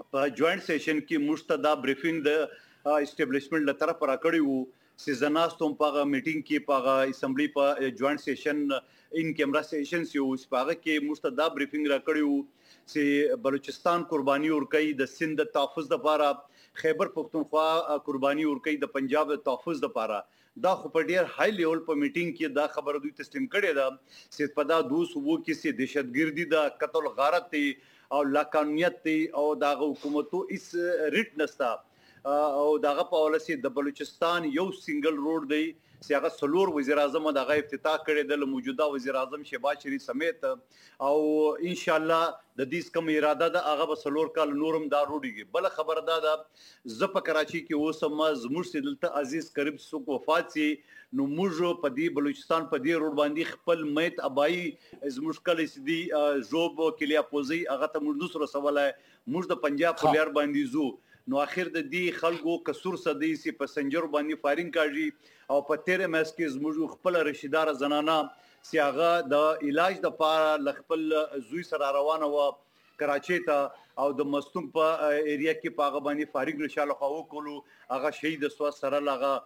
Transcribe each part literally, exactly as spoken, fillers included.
په جوائنٹ سیشن کې موږ ته دا بریفینګ د اسټابلیشمنت له طرف راکړی وو چې زناستم په میټینګ کې په اسمبلی په جوائنٹ سیشن ان کیمرا سیشن سی اوس په کې موږ ته دا بریفینګ راکړی وو چې بلوچستان قرباني ورکړي د سند تحفظ لپاره، خیبر پختونخوا قرباني ورکړي د پنجاب د تحفظ لپاره. دا خو په ډیر های لیول په میټینګ کې دا خبره دوی تسلیم کړې ده چې په دا دوه صوبو کې سي دهشتګردي د قتل غارت او لاقانونیت او دا حکومتو اس ریټ نستا او داغه په ولسی د بلوچستان یو سنگل روډ دی چې هغه سلور وزیر اعظم دغه افتتاح کړی د موجوده وزیر اعظم شهباز شریف سمیت او ان شاء الله د دې کوم اراده ده هغه به سلور کال نورم دا روډیږي. بل خبر ده د ز په کراچي کې اوسم زموږ سیدلته عزیز قریب سوق وفات سي نو موږ په دې بلوچستان په دې روډ باندې خپل میت ابای زموږ کله سدي جوب کلیا پوزي هغه ته موږ سره سوال موږ د پنجاب په لار باندې زو نو اخر د دې خلکو کسور صدی سي پسنجر باندې فایرینګ کاږي او په تیر مېس کې زموږ خپل رشیدار زنانه سیاغه د علاج د پاره لخپل زوی سره روانه و کراچي ته او د مستوم په ایریا کې پاغه باندې فایرینګ نشاله خو کولو هغه شهید سو سره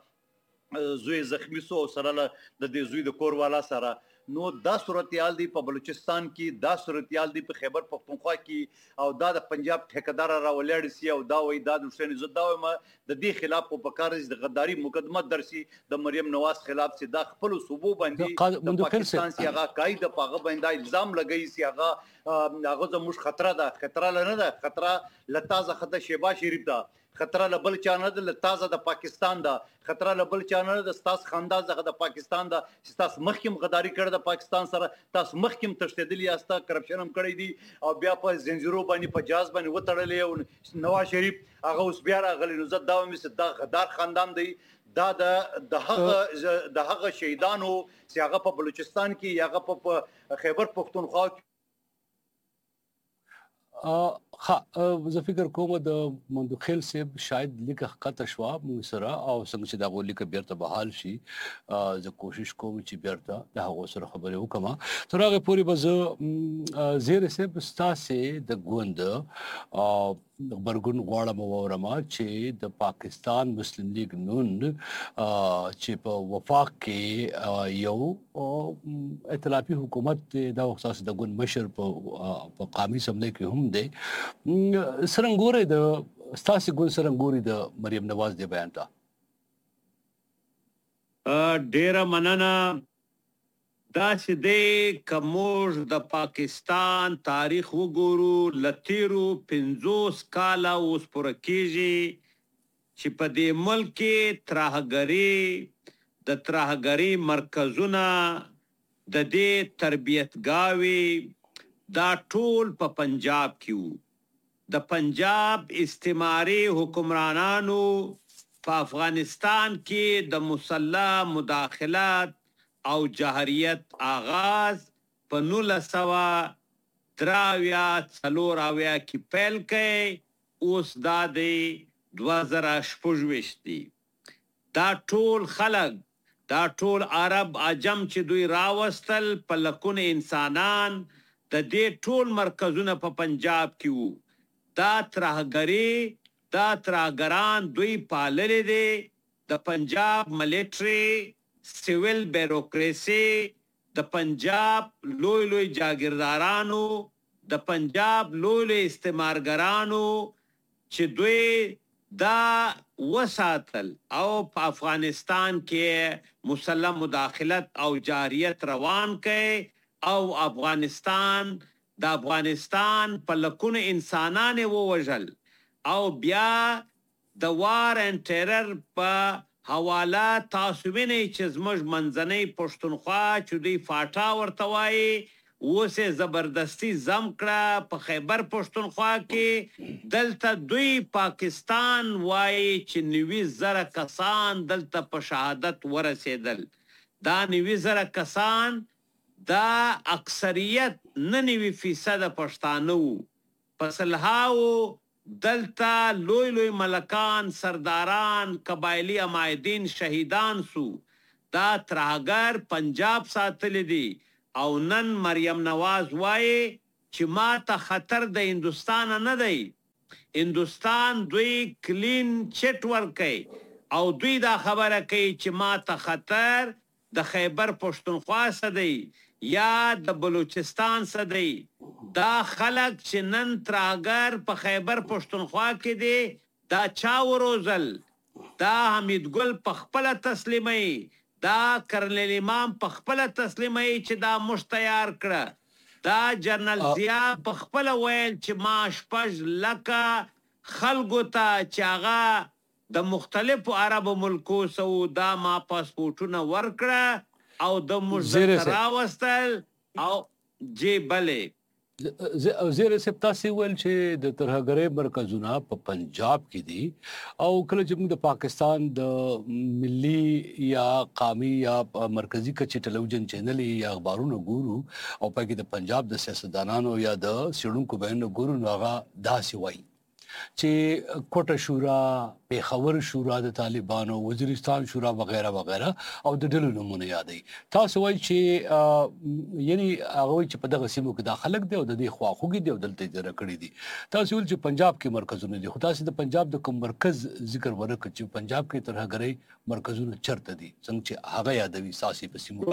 لغه زوی زخمی سو سره د دې زوی د کور والا سره. نو دا صورتحال دی په بلوچستان کې، دا صورتحال دی په خیبر پختونخوا کې او دا د پنجاب ټیکدار را ولاړ سي او دا وای دا د حسین عزت دا ما د دې خلاف په پکارز د غداری مقدمه درسي د مریم نواز خلاف سي دا خپل صوبو باندې د پاکستان سي هغه قاعده پاغه باندې الزام لګی سي هغه هغه زموږ خطر ده، خطر نه ده، خطر لتازه خطر شهباز شریف ده، خطر لبل چانه د لتازه د پاکستان ده، خطر لبل چانه د ستاس خاندان زغه د پاکستان ده، ستاس مخکم غداری کړ د پاکستان سره، تاس مخکم تشدیدلی استا کرپشن هم کړی دي او بیا په زنجیرو باندې په جاز باندې وتړلې او نواز شریف هغه اوس بیا راغلی نو زه دا مې د غدار خاندان دی دا د هغه د هغه شهیدانو چې هغه په بلوچستان کې هغه په خیبر پختونخوا ها زه فکر کوم د مندوخیل صاحب شاید لیکه خطه شوا موږ سره او څنګه چې دا غو لیکه بیرته بحال شي زه کوشش کوم چې بیرته دا غو سره خبرې وکم تر هغه پوری به زه زیر صاحب ستاسو د ګوند خبرګون غواړم وورم چې د پاکستان مسلم لیگ نون چې په وفاق کې یو ائتلافي حکومت دا وخت د ګوند مشر په قومي سملې کې هم دی سرنګوري د ستاسو ګوند سرنګوري د مریم نواز دی بیان تا ډیره مننه. دا چې د کموج د پاکستان تاریخ وګورو لتیرو پنځوس کاله اوس پوره کېږي چې په دې ملک کې ترهګري د ترهګري مرکزونه د دې تربیتګاوي دا ټول په پنجاب کې وو. د پنجاب استعماري حکمرانانو په افغانستان کې د مسلح مداخلات او جهریت آغاز په نولس سوه دراویا څلور اویا کې پیل کړی اوس دا دی دوه زره شپږویشت دی. دا ټول خلک دا ټول عرب عجم چې دوی راوستل په لکونه انسانان د دې ټول مرکزونه په پنجاب کې وو. دا ترهګري دا ترهګران دوی پاللې دي. د پنجاب ملیټري سیویل بیروکریسی د پنجاب لوی لوی جاگیردارانو د پنجاب لوی لوی استعمارګرانو چې دوی دا وساتل او په افغانستان کې مسلح مداخلت او جاریت روان کړي او افغانستان د افغانستان په لکونه انسانان ووژل او بیا د وار ان ټیرر په حواله تاسو وینئ چې زموږ منځنۍ پښتونخوا چې دوی فاټا ورته وایي اوس یې زبردستي زم کړه په خیبر پښتونخوا کې دلته دوی پاکستان وایي چې نوي زره کسان دلته په شهادت ورسېدل. دا نوي زره کسان دا اکثریت نه نوي فیصده پښتانه وو. په سلهاو دلتا لوی لوی ملکان سرداران قبایلی امایدین شهیدان سو. دا ترهګر پنجاب ساتلی دی او نن مریم نواز وایي چې ما ته خطر د هندوستان نه دی هندوستان دوی کلین چټ ورکي او دوی دا خبره کوي چې ما ته خطر د خیبر پښتونخوا څخه دی یا د بلوچستان څخه دی. دا خلک چې نن تراګر په خیبر پښتونخوا کې دی دا چا وروزل؟ دا حمید ګل په خپل تسلیمي، دا کرنل امام په خپل تسلیمي چې دا مش تیار کړه. دا جنرال ضیا په خپل ویل چې ما شپږ لکه خلکو ته چې هغه د مختلفو عربو ملکو سو دا ما پاسپورټونه ورکړه او د موږ راوستل او جی بلې. زیر صاحب تاسو ویل چې د ترهګرۍ مرکزونه په پنجاب کې دي او کله چې موږ د پاکستان د ملي یا قومي یا مرکزی کچې ټلویزیون چینل یا اخبارونو ګورو او پکې د پنجاب د سیاستدانانو یا د سیړونکو بیانونو ګورو نو هغه داسې وایي چې کوټه شورا، پیښور شورا د طالبانو، وزیرستان شورا وغیرہ وغیرہ او د ډلو نمونه یادې. تاسو وایي چې یعنی هغه چې په دغه سیمو کې دا خلک دی او د دې خواخوږي دی او دلته یې کړی دي. تاسو ویل چې پنجاب کې مرکزونه دي، خو تاسو د پنجاب د کوم مرکز ذکر ورکړ چې پنجاب کې ترهګرۍ مرکزونه چرته دي څنګه چې هغه یادوي ساسي په سیمو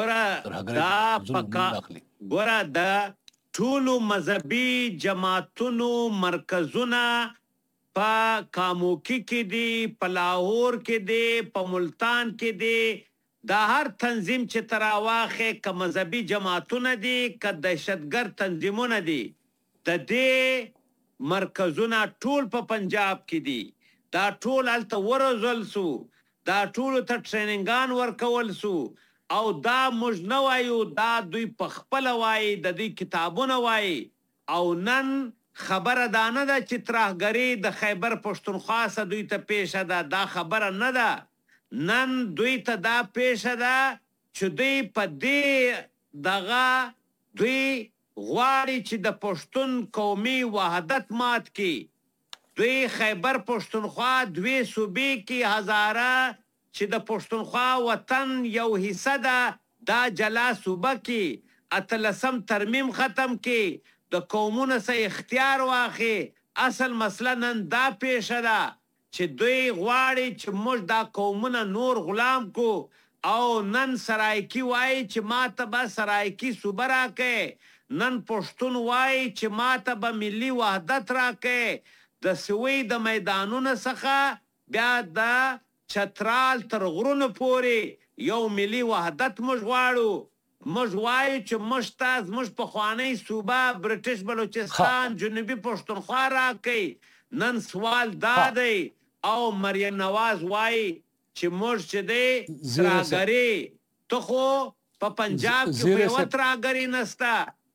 ترهګرۍ. ګوره دا ټولو مذهبي جماعتونو مرکزونه په کاموکی کې دی، په لاهور کې دی، په ملتان کې دی. دا هر تنظیم چې تراواخه که مذهبي جماعتونه دي که دهشتګرد تنظیمونه دي، د دې مرکزونه ټول په پنجاب کې دي. دا ټول هلته ورزول سو، دا ټولو ته ټریننګان ورکول سو او دا موږ نه وایو، دا دوی په خپله وایي، د دوی کتابونه وایي. او نن خبره دا نه ده چې ترهګري د خیبر پښتونخوا څخه دوی ته پیښه ده، دا خبره نه ده. نن دوی ته دا پیښه ده چې دوی په دې دغه دوی غواړي چې د پښتون قومي وحدت مات کړي. دوی خیبر پښتونخوا دوی صوبې کې هزاره چې د پښتونخوا وطن یو حصه ده دا جلا صوبه کې اتلسم ترمیم ختم کړي، د قومونو سه اختیار واخی. اصل مسله نن دا پیښه ده چې دوی غواړي چې موږ دا قومونه نور غلام کو او نن سرایکی وایي چې ما ته به سرایکی صوبه راکې، نن پښتون وایي چې ما ته به ملي وحدت راکې. د سوی د میدانونو څخه بیا د چترال تر غرونو پورې یو ملي وحدت موږ غواړو. موږ وایو چې موږ ته زموږ پخوانۍ صوبه برټش بلوچستان جنوبي پښتونخوا راکړئ. نن سوال دا دی او مریم نواز وایي چې موږ چې دی ترهګري ته خو په پنجاب کې خو یوه ترهګري نسته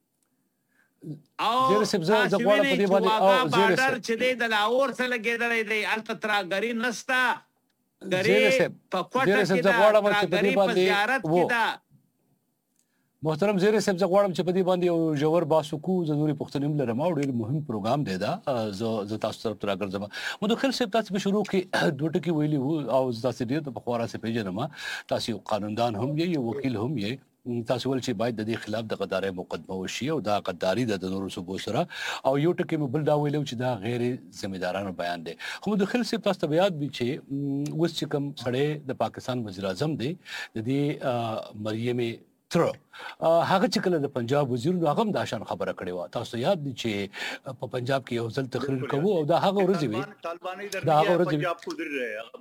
او تاسو وینئ چې واغا بارډر چې دی د لاهور سره لګېدلی دی، هلته ترهګري نسته. ګري په کوټه کې ده، ترهګري په زیارت کې ده. محترم زیر صاحب زه غواړم چې په دې باندې یو ژور بحث وکړو. زه نورې پوښتنې هم لرم او ډېر مهم پروګرام دی دا، زه تاسو طرف ته راګرځم. مدخل صاحب تاسو په شروع کې دوه ټکي ویلي وو او زه تاسې ډېر د پخوا راڅخه پېژنم، تاسو یو قانوندان هم یې، یو وکیل هم یې. تاسو ول چې باید د دې خلاف د غدارۍ مقدمه وشي او دا غداري د نورو صوبو سره. او یو ټکی مې بل دا ویلو چې دا غیر ذمہدارانه بیان دی. خو مدخل صاحب تاسو ته یاد وي چې اوس چې کوم سړی د پاکستان وزیر اعظم دی د دې مریم تر هغه چې کله د پنجاب وزیر نو هغه هم دا شان خبره کړې وه. تاسو یاد دي چې په پنجاب کې یو ځل تقریر کوو او دا هغه ورځې وي دا هغه ورځې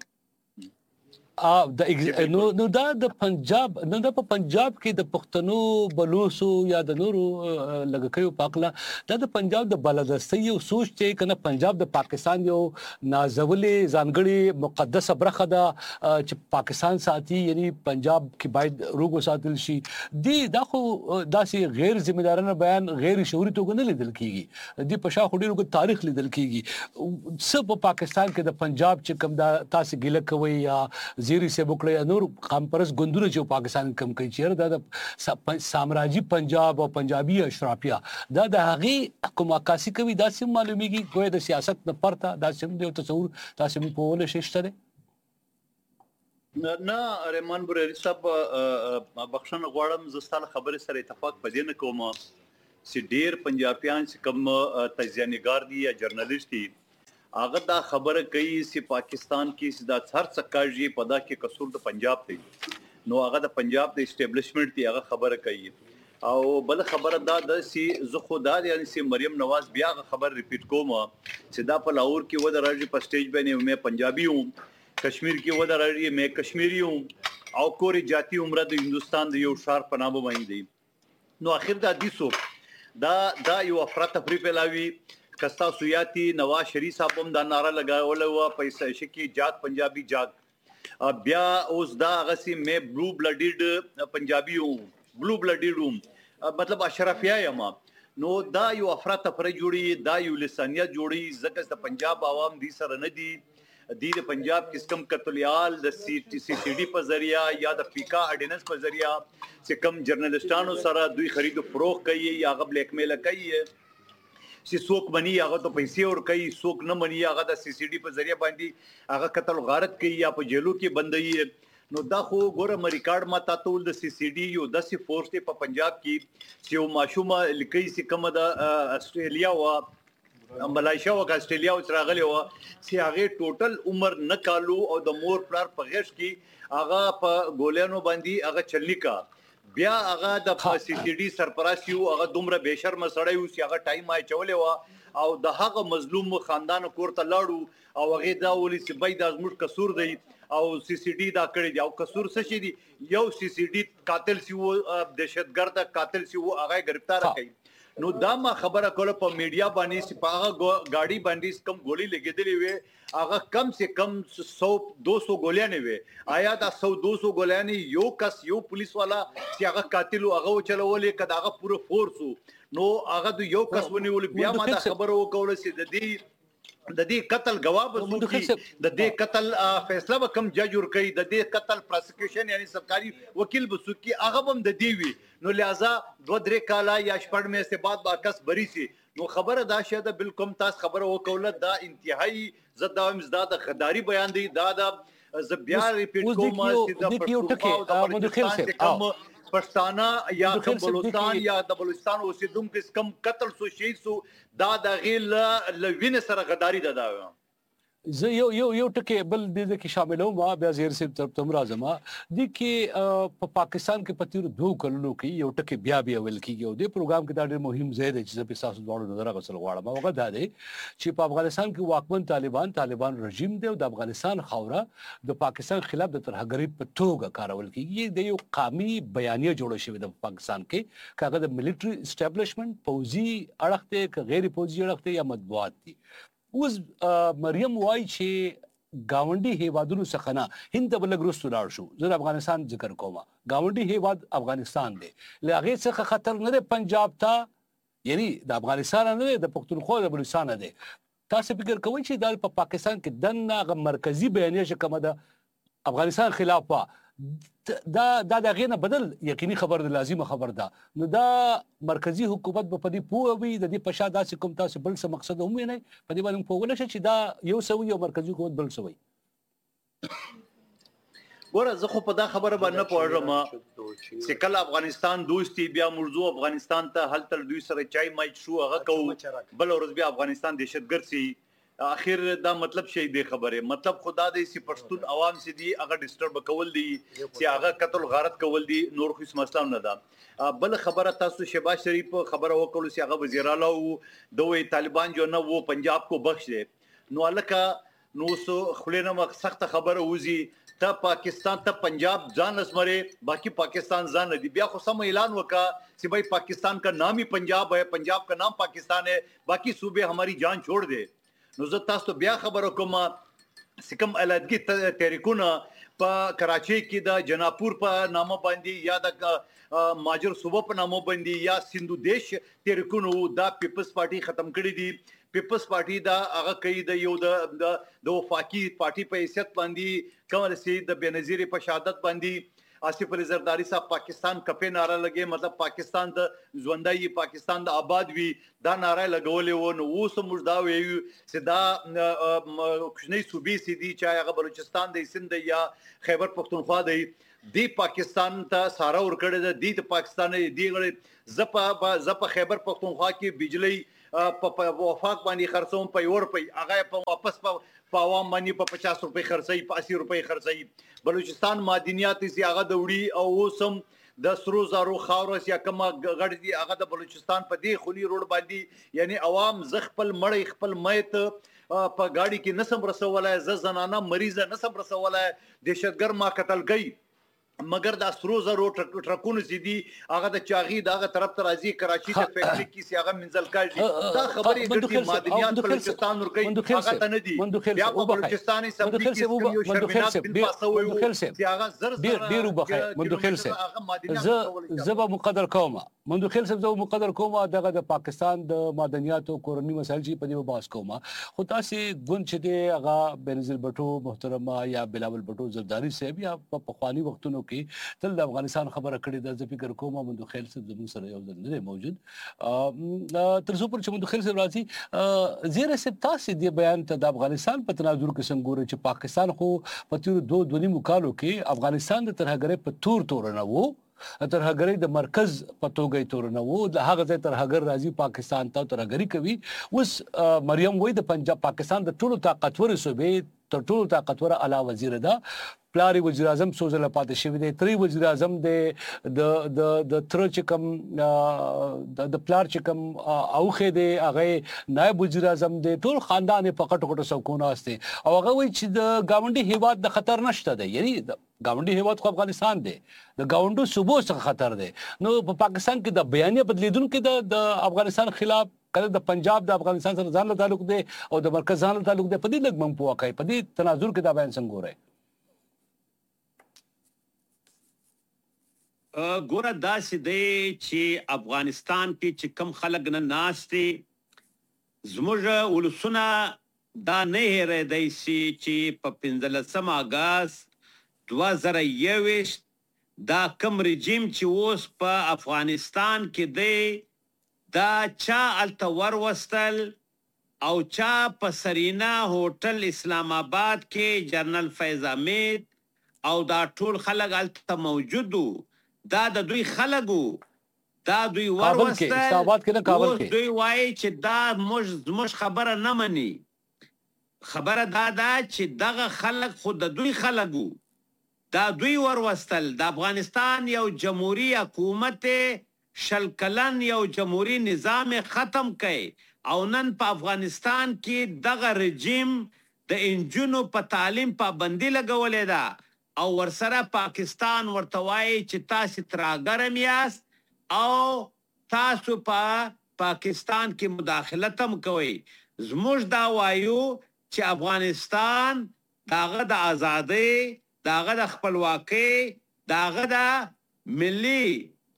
نو نو دا د پنجاب نو دا په پنجاب کې د پښتنو بلوچو یا د نورو لګکیو پاکلا دا د پنجاب د بلدستي او سوچ چې کنه پنجاب د پاکستان یو نازولې ځانګړي مقدسه برخه ده چې پاکستان ساتي، یعنی پنجاب کې باید روغو ساتل شي. دی دا خو داسې غیر ذمہدارانه بیان غیر شعوري توګه نه لیدل کیږي. دی په شا خو ډېر تاریخ لیدل کیږي. څه په پاکستان کې د پنجاب چې کوم دا تاسو ګیله کوي یا زیری سے بکړی نور قام پرس ګوندونه چې پاکستان کم کوي چې دا د سامراجي پنجاب او پنجابي اشرافیه دا د هغې کوم عکاسي کوي، داسې معلومیږي ګویا د سیاست نه پرته داسې د یو تصور تاسې موږ کولی شئ شته دی؟ نه رحمان برری صاحب بخښنه غواړم، زه ستا له خبرې سره اتفاق په دې نه کوم چې ډېر پنجابیان چې کوم تجزیه نګار دي یا جرنالیست دي هغه دا خبره کوي چې پاکستان کې دا هر څه کاږي په دا کې قصور د پنجاب دی نو هغه د پنجاب د اسټابلیشمنت دی هغه خبره کوي او بل خبره دا د سي زه خدا یعنی سي مریم نواز بیا خبر ریپیټ کوم چې دا په لاهور کې و د راځي په سټیج باندې مې پنجابي هم کشمیر کې و د راځي مې کشمیری هم او کوري جاتی عمره د هندستان د یو شهر په نامه باندې نو اخر دا دیسو دا دا یو افراط تفریح پلاوي کستا سویاتی نواز شریف صاحب هم دا نعره لگاول و پیسې شکی جات پنجابي جات بیا اوس دا غسی مې بلو بلډډ پنجابي هم بلو بلډډ مطلب اشرافیه یم نو دا یو افراط تفریح جوړي دا یو لسانیت جوړي ځکه د پنجاب عوام دي سره نه دي د پنجاب کس کم قتلیال د سی سی سی ډی په ذریعہ یا د پیکا اډیننس په ذریعہ چې کم جرنالستانو سره دوی خرید او فروخت کوي یا غو بلیک میل کوي چې څوک مني هغه ته پیسې ور کوي څوک نه مني هغه د سی سی ډی په ذریعہ باندې هغه قتل غارت کوي یا په جیلو کې بندي نو دا خو ګوره م ریکارډ ما تاسو د سی سی ډی یو د سی فورس په پنجاب کې چې یو ماشومه لکې سي کوم د استرالیا او ملایشیا او استرالیا او راغلی و چې هغه ټوټل عمر نه کالو او د مور پلار په غش کې هغه په ګولانو باندې هغه چلنی کا بیا هغه د سی سی ډی سرپرست یو هغه دومره بشرم سړی و چې هغه ټایم آی چولې و او د هغه مظلوم خاندان کور ته لاړو او هغه دا ولې چې بای د زموږ قصور دی او سی سی ډی دا کړی دی او قصور څه شي دی یو سی سی ډی قاتل سی وو دهشتګرد قاتل سی وو هغه گرفتار کړي نو دا ما خبره کوله په میډیا باندې چې په هغه گاډي باندې کم ګولې لګېدلې وي هغه کم سے کم سو دو سو ګولانې وي آیا دا سو دو سو ګولانې یو کس یو پولیس والا چې هغه قاتل هغه چلولې کدا هغه پوره فورس نو هغه د یو کس ونیول بیا ما دا خبره وکوله چې د دې د دې قتل گواه بسوکی د دې قتل فیصله وکم جج ور کوي د دې قتل پروسیکیوشن یعنی سرکاري وکیل بسوکی هغه هم د دی وی نو لہذا دو درې کاله یا شپږ مې سه بعد باکس بری سي نو خبره دا شه د بالکل تاس خبره وکوله دا انتهایی زدا امزداد خداری بیان دی دا دا زبیا ریپیټ کوم چې د پښتون کوم پښتانه یا کوم بلوچستان یا د بلوچستان اوسیدونکو کم قتل سو شهید سو دا د غیل لوینه سره غداری ده دا زه یو یو یو ټکی بل د کې شاملوم ما بیا زیر سیب تر تم راځم د کې په پاکستان کې پتیرو دوه کلونو کې یو ټکی بیا بیا ول کېږي او د پروګرام کې دا ډېر مهم ځای دی چې په تاسو دوړو نظر غسل غواړم هغه دا دی چې په افغانستان کې واکمن طالبان طالبان رژیم دی او د افغانستان خوره د پاکستان خلاف د ترهګرۍ په توګه کارول کېږي د یو قومي بیانیه جوړه شوې د پاکستان کې کاغه د ملټری اسټابلیشمنت پوزي اړخته ک غیر پوزي اړخته یا مطبوعات دي اوس مریم وای چې گاونډي هیوادونو څخه نه هند بل ګروستو لاړ شو زه افغانستان ذکر کوم گاونډي هیواد افغانستان دی لغه څخه خطر نه پنجاب ته یعنی د افغانستان نه د پښتونخوا د بلوچستان دی تاسو فکر کوئ چې د پا پاکستان کې دنه مرکزی بیانیه چې کومه د افغانستان خلاف وا دا دا دغه نه بدل یقیني خبر د لازمه خبر ده نو دا مرکزی حکومت په دې پوهوي د دې پښا داسې کوم تاسو بل څه مقصد هم نه په دې باندې پوهول شي چې دا یو سوي یو مرکزی حکومت بل سوي ګوره زه خو په دا خبره باندې پوهړم چې کله افغانستان دوستي بیا موضوع افغانستان ته حل تل دوی سره چای مای شو هغه کو بل ورځ بیا افغانستان دهشتګرد سي اخر دا مطلب شي دی خبره مطلب خدا دې سي پښتون عوام سي دي هغه ډیسټرب کول دي چې هغه قتل غارت کول دي نور خو مسله نه ده بل خبره تاسو شهباز شریف خبره وکړو چې هغه وزیر اعلی او دوی طالبان جو نه وو پنجاب کو بخش دي نو الکه نو سو خلینه سخت خبره وزي ته پاکستان ته پنجاب ځان اسمره باقی پاکستان ځان دی بیا خو سم اعلان وکا چې भाई पाकिस्तान का नाम ही पंजाब है पंजाब का नाम पाकिस्तान है बाकी सूबे हमारी जान छोड़ दे نو زه تاسو بیا خبرو کوم سکم علادګي تحریکونه په کراچۍ کې د جناپور په نامه باندې یا د ماجر صوبه په نامه باندې یا سندو دیش تحریکونه دا پیپلز پارټي ختم کړی دي پیپلز پارټي دا هغه کوي د یو د د وفاقي پارټي په حیثیت باندې کوم سي د بنظیر په شهادت باندې آصف علی زرداری صاحب پاکستان کپه نعره لګي مطلب پاکستان د ژوندۍ پاکستان د آباد وی دا نعره لګولې و نو اوس موږ دا ویو چې دا کوچنی صوبې سي دي چې هغه بلوچستان د سند یا خیبر پختونخوا دی دی پاکستان ته سارا ور کړی دی د پاکستان دی غړي زپا زپا خیبر پختونخوا کې بجلی په وفاق باندې خرڅوم په یو روپۍ هغه په واپس په عوام باندې په پچاس روپۍ خرڅوي په اسی روپۍ خرڅوي بلوچستان معدنیات یې هغه د وړي او اوس هم د سرو زرو خاورس یا کومه غړ دي هغه د بلوچستان په دې خونی روډ باندې یعنی عوام ز خپل مړی خپل میت په گاڑی کې نسم رسولای ز زنانه مریضه نسم رسولای دهشتګر ما قتل گئی مگر دا سرو زرو ټرکونه سيدي هغه د چاغي دغه طرف ته راځي کراچي ته فیکټری کې سي هغه منزل کاږي دا خبرې ګټي معدنیات بلوچستان ورګي هغه ته نه دي بیا په بلوچستاني سمبلی کې یو شرمناک بل پاسوي چې هغه زر ډیر ډیر وبخه مندوخیل سه زبا مقدر کومه مندوخیل سه زبا مقدر کومه دغه د پاکستان د معدنیاتو کورنی مسایل چې په دې باس کومه خو تاسو ګون چې دی هغه بنزل بټو محترمه یا بلاول بټو زرداری صاحب یا په پخوانی وختونو کې تل د افغانستان خبره کړې ده زه فکر کوم مندوخیل صاحب زموږ سره یو ځل نه موجود تر څو پر چې مندوخیل صاحب راځي زیره صاحب تاسو دې بیان ته د افغانستان په تناظر کې څنګه ګوري چې پاکستان خو په تیر دوه دوه نیمو کالو کې افغانستان د ترهګرۍ په تور تور نه وو ترهګرۍ د مرکز په توګه تور نه وو د هغه ځای ترهګر راځي پاکستان ته ترهګرۍ کوي اوس مریم وای د پنجاب پاکستان د ټولو طاقتور صوبې تر ټولو طاقتور اعلی وزیر ده پلاری وزیر اعظم سوزله پاتې شوی دی تری وزیر اعظم د د د د تر چکم د پلار چکم اوخه دی هغه نائب وزیر اعظم دی ټول خاندان په کټ کټ سکونه استه او هغه وی چې د گاونډي هیواد د خطر نشته دی یعنی گاونډي هیواد خو افغانستان دی د گاونډو صوبو څخه خطر دی نو په پاکستان کې د بیانیه بدلیدونکو د د افغانستان خلاف کله د پنجاب د افغانستان سره ځان له تعلق دی او د مرکز ځان له تعلق دی په دې لګ من پوکای په دې تناظر کې دا بیان څنګه ګورای ګوره داسې دی چې افغانستان کې چې کم خلک نه ناست دي زموږ ولسونه دا نه هېرېدی سي چې په پنځلسم اګست دوه زره یوویشت دا کم رژیم چې اوس په افغانستان کې دی دا چا هلته وروستل او چا په سرینا هوټل اسلام آباد کې جنرال فیض حمید او دا ټول خلک هلته موجود وو دا د دوی خلکو دا دوی وروستل اوس دوی وایي چې دا موږ زموږ خبره نه مني خبره دا ده چې دغه خلک خو د دوی خلکو دا دوی وروستل د افغانستان یو جمهوری حکومت شل کلن یو جمهوری نظام ختم کړي او نن په افغانستان کې دغه رژیم د انجونو په تعلیم پابندي لګولې ده او ورسره پاکستان ورته وایي چې تاسو ترهګرم یاست او تاسو په پاکستان کې مداخلت هم کوئ زموږ دا وایو چې افغانستان داغه د ازادۍ داغه د خپلواکۍ داغه د ملي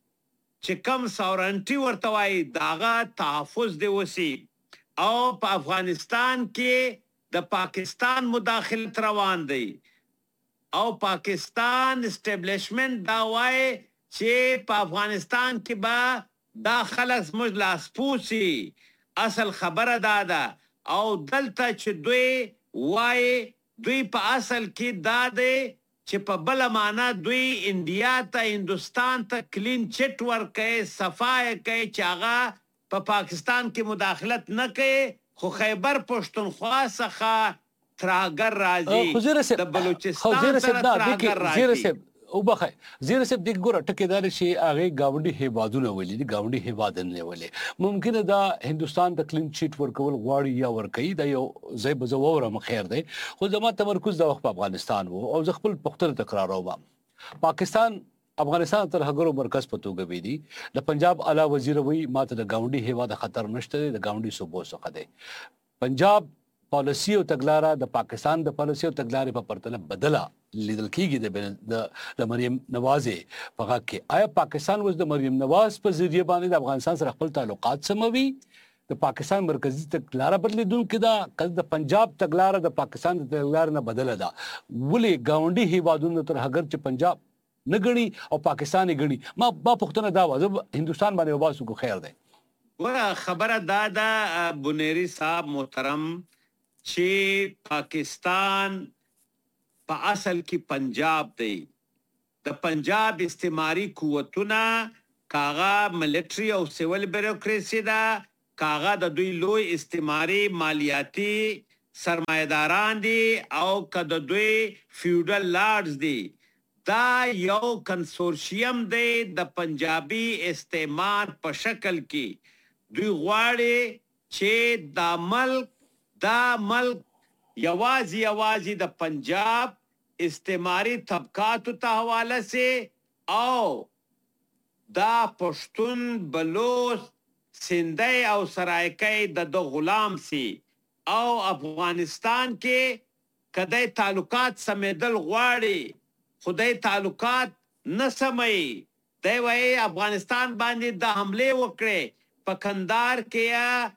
چې کم ساورنټي ورته وایي داغه تحفظ دی وسی او په افغانستان کې د پاکستان مداخلت روان دی او پاکستان اسټیبلیشمنت دا وایي چې په افغانستان کې به دا خلک زموږ لاسپوڅي اصل خبره دا ده او دلته چې دوی وایي دوی په اصل کې دا دی چې په بله معنا دوی انډیا ته هندوستان ته کلین چټ ورکوي صفای کوي چې هغه په پاکستان کې مداخلت نه کوي خو خیبر پښتونخوا څخه ترهګر راځي د بلوچستان سره ترهګر راځي او بخای زیره سب د ګوره ټکیدار شي هغه گاونډي هیوادونه ولې دي گاونډي هیواد نه ولې ممکن دا هندستان د کلین چیټ ورکول غواړي یا ورکوي دا یو ځای به زووره مخیر دی خو زما تمرکز د وخت په افغانستان وو او زه خپل پختل تکراروم پاکستان افغانستان تر هغه مرکز په توګه وی دي د پنجاب اعلی وزیر وی ماته د گاونډي هیواد خطر نشته د گاونډي صوبو څخه دی پنجاب پالیسی او تګلارا د پاکستان د پالیسی او تګلارې په پرتله بدله لیدل کیږي د د مریم نواز په هغه کې آیا پاکستان اوس د مریم نواز په ذریعہ باندې د افغانستان سره خپل تعلقات سموي د پاکستان مرکزی تګلارا بدلیدونکې ده که د پنجاب تګلارا د پاکستان د تګلارا نه بدله ده ولې ګاونډي هیوادونو تر هغه چې پنجاب نه ګڼي او پاکستان یې ګڼي ما با پوښتنه دا وه زه هندوستان باندې وباسو کو خیر دی ګوره خبره دا ده بنيري صاحب محترم چې پاکستان په اصل کې پنجاب دی د پنجاب استعماري قوتونه کاغه ملټري او سیول بیوروکراسي ده کاغه د دوی لوی استعماري مالیاتي سرمایداران دي او که د دوی فیوډل لارډز دي. دا یو کنسورشیم دی د پنجابي استعمار په شکل کې. دوی غواړي چې دا ملک دا ملک یوازې یوازې د پنجاب استعماري طبقاتو ته حواله سي او دا پښتون بلوچ سندھی او سرایکی د د غلام سي او افغانستان کې کدی تعلقات سمیدل غواړي خدای تعلقات نه سمي دی وایي افغانستان باندې د حمله وکړي په کندهار کې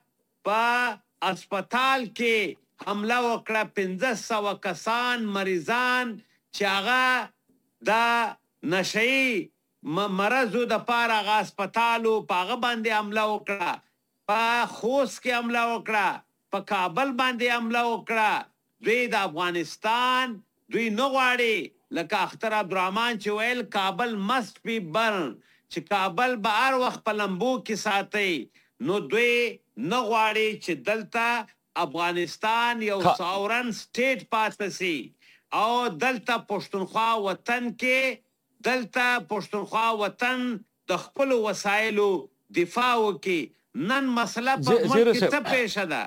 په اسپیټال کې حمله وکړه پنځه سوه کسان مریضان چې هغه د نشئی مرضو د پاره هغه اسپیټالو په هغه باندې حمله وکړه په خوست کې حمله وکړه په کابل باندې حمله وکړه. دوی د افغانستان دوی نه غواړي لکه اختر عبدالرحمن چې ویل کابل must be burned چې کابل به هر وخت په لمبو کې ساتي. نو دوی نه غواړي چې دلته افغانستان یو ساورن سټیټ پاتې سي او دلته پښتونخوا وطن کې دلته پښتونخوا وطن د خپل وسایلو دفاع وکړي. نن مسله په ملک کې څه پیښه ده؟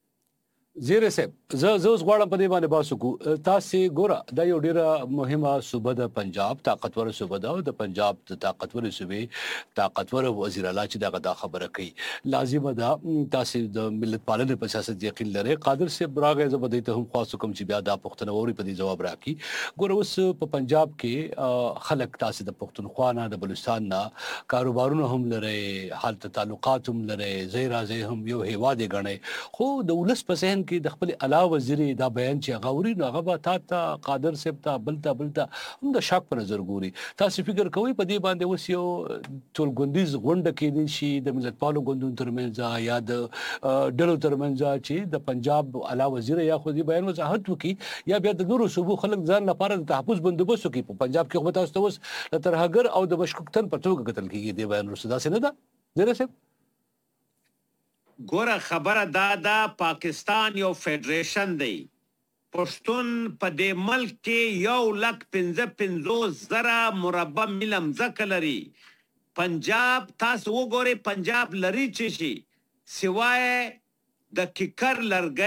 زیره صاحب زه زه اوس غواړم په دې باندې بحث وکړو. تاسې ګوره دا یو ډېره مهمه صوبه ده پنجاب طاقتوره صوبه ده او د پنجاب د طاقتورې صوبې طاقتوره وزیر اعلی چې دغه دا خبره کوي لازمه ده تاسې د ملت پالنې په سیاست یقین لرئ. قادر صاحب راغی زه به دې ته هم خواست وکړم چې بیا دا پوښتنه واوري په دې ځواب راکړي. ګوره اوس په پنجاب کې خلک تاسې د پښتونخوا نه د بلوچستان نه کاروبارونه هم لرئ هلته تعلقات هم لرئ ځای راځئ هم یو هیواد یې ګڼئ خو د ولس په ذهن کې د خپل اعلی وزیر دا بیان چې هغه اوري نو هغه به تا ته قادر صاحب ته بل ته بل ته هم د شک په نظر ګوري. تاسې فکر کوئ په دې باندې اوس یو ټولګوندیز غونډه کېدی شي د ملتپالو ګوندونو ترمنځ یا د ډلو ترمنځ چې د پنجاب اعلی وزیر یا خو دې بیان وضاحت وکړي یا بیا د نورو صوبو خلک ځان لپاره د تحفظ بندوبست وکړي. په پنجاب کې خو به تاسو ته اوس د ترهګر او د مشکوکتن په توګه کتل کېږي دې بیان وروسته داسې نه ده زیره صاحب؟ ګوره خبره دا ده پاکستان یو فیډریشن دی. پښتون په دې ملک کې یو لک پنځه پنځوس زره مربع میله مځکه لري. پنجاب تاسو وګورئ پنجاب لري چې شي سوای د کیکر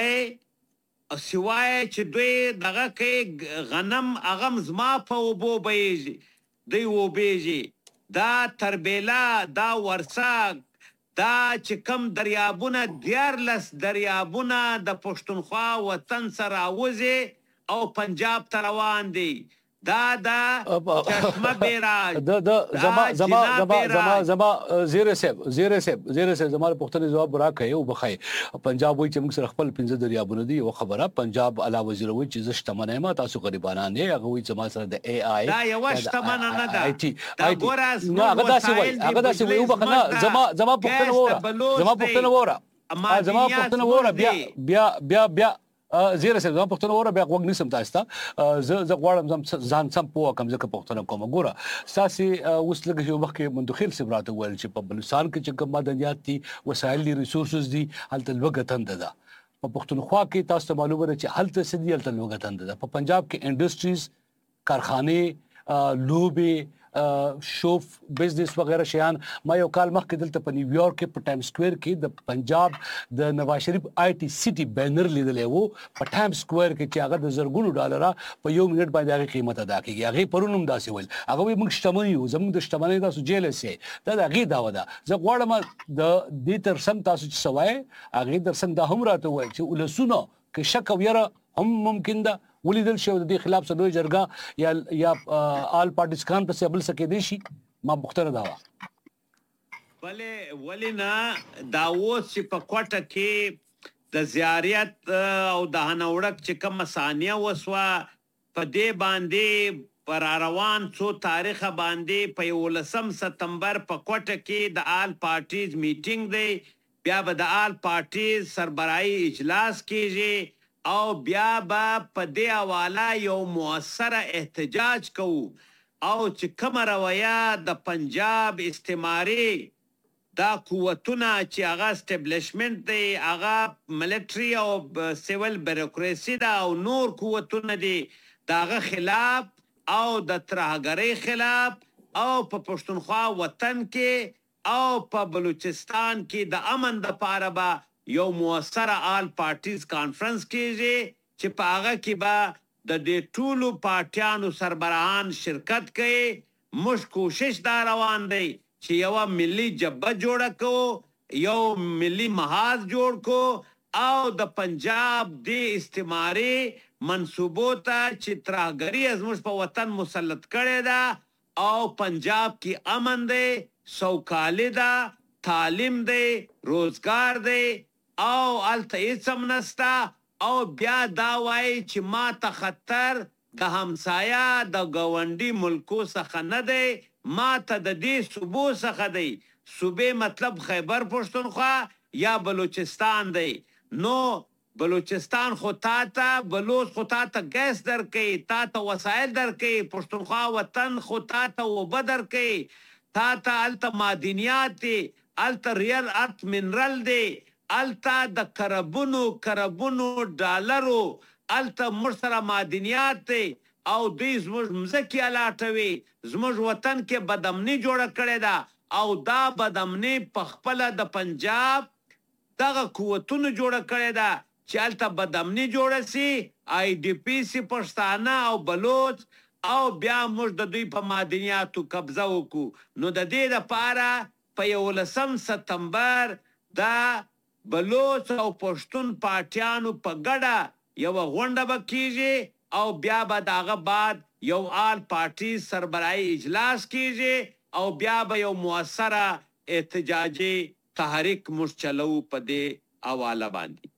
لرګی سوای چې دوی دغه کوي غنم هغه زما په اوبو بیږي دوی وبیږي دا تربیلا دا ورساک دا چې کم دریابونه دیارلس دریابونه د پښتونخوا وطن سره راوځي او پنجاب ته روان دي. دا دا چشمه بیراج د د زما زما زما زما زما زیره صاحب زیره صاحب زیره صاحب زما پوښتنې جواب راکړئ او بخای پنجاب وایي چې موږ سره خپل پنځه دریابونه دي یو خبره پنجاب اعلی وزیر وایي چې زه شتمن یم تاسو غریبانان یې هغه وایي چې ما سره د ای آی دا یو شتمنه نه ده دا ګوره نو هغه داسې وایي هغه داسې وایي وبخنه زما زما پوښتنه وره زما پوښتنه وره زما پوښتنه وره بیا بیا بیا بیا زیره صاحب زما پوښتنه وره بیا غوږ نیسم تاسو ته زه زه غواړم ځان سم پوه کړم ځکه پوښتنه کوم. ګوره ستاسې اوس لږ یو وخت کې مندوخیل صاحب راته وویل چې په بلوچستان کې چې کوم معدنیات دي وسایل دي ریسورسز دي هلته لوږه تنده ده. په پښتونخوا کې تاسو ته معلومه ده چې هلته څه دي هلته لوږه تنده ده. په پنجاب کې انډسټریز کارخانې لوبې شوف بزنس وغیرہ شیان. ما یو کال مخکې دلته په نیویارک کې په ټایم سکویر کې د پنجاب د نواز شریف آی ټي سټي بینر لیدلی و په ټایم سکویر کې چې هغه د زرګونو ډالره په یو منټ باندې هغې قیمت ادا کېږي. هغې پرون هم داسې ویل هغه وایي موږ شتمن یو زموږ د شتمنۍ تاسو جیلس یې دا د هغې دعوه ده. زه غواړم د دې تر څنګ تاسو چې څه وایئ هغې تر څنګ دا هم راته ووایي چې ولسونه که شک او یره هم ممکن ده ولیدل شي د دې خلاف څه لوی جرګه یا یا آل پارټیسکان پسې بل څه کېدی شي. ما پوښتنه دا وه ولې ولې نه دا اوس چې په کوټه کې د زیارت او د هنوړک چې کومه ثانیه وسوه په دې باندې پر روان څو تاریخه باندې په یولسم ستمبر په کوټه کې د آل پارټیز میټینګ دی. بیا به د آل پارټیز سربراهي اجلاس کېږي او بیا به په دې حواله یو مؤثره احتجاج کوو او چې کومه رویه د پنجاب استعماري دا قوتونه چې هغه اسټبلیشمنټ دی هغه ملټري او سیول بیروکراسي ده او نور قوتونه دي د هغه خلاف او د ترهګرۍ خلاف او په پښتونخوا وطن کې او په بلوچستان کې د امن دپاره به یو موثره آل پارټیز کانفرنس کیږي چې په هغه کې به د دې ټولو پارټیانو سربراهان شرکت کوي. موږ کوشش دا روان دی چې یوه ملي جبهه جوړه کو یو ملي محاذ جوړ کو او د پنجاب دې استعماري منصوبو ته چې ترهګري زموږ په وطن مسلط کړې ده او پنجاب کې امن دی سوکالي ده تعلیم دی روزګار دی او هلته هېڅ هم نسته او بیا دا وایي چې ما ته خطر د همسایه د ګاونډي ملکو څخه نه دی ما ته د دې صوبو څخه دی. صوبې مطلب خیبر پښتونخوا یا بلوچستان دی. نو بلوچستان خو تا ته بلوچ خو تا ته ګیس درکوي تا ته وسایل درکوي پښتونخوا وطن خو تا ته اوبه درکوي تا ته هلته معدنیات دي هلته ریل ارت منرل دی هلته د کربونو کربونو ډالرو هلته موږ سره معدنیات دی او دوی زموږ مځکې الاټوي زموږ وطن کې بدامني جوړه کړې ده او دا بدامني په خپله د پنجاب دغه قوتونو جوړه کړې ده چې هلته بدامني جوړه سي آی ډي پي سي پښتانه او بلوچ او بیا موږ د دوی په معدنیاتو قبضه وکړو. نو د دې دپاره په یولسم سپتمبر د بلوچ او پښتون پارټیانو په ګډه یوه غونډه به کیږي او بیا به د هغه بعد یو آل پارټي سربراهي اجلاس کیږي او بیا به یو مؤثره احتجاجي تحریک موږ چلو په دې حواله باندې.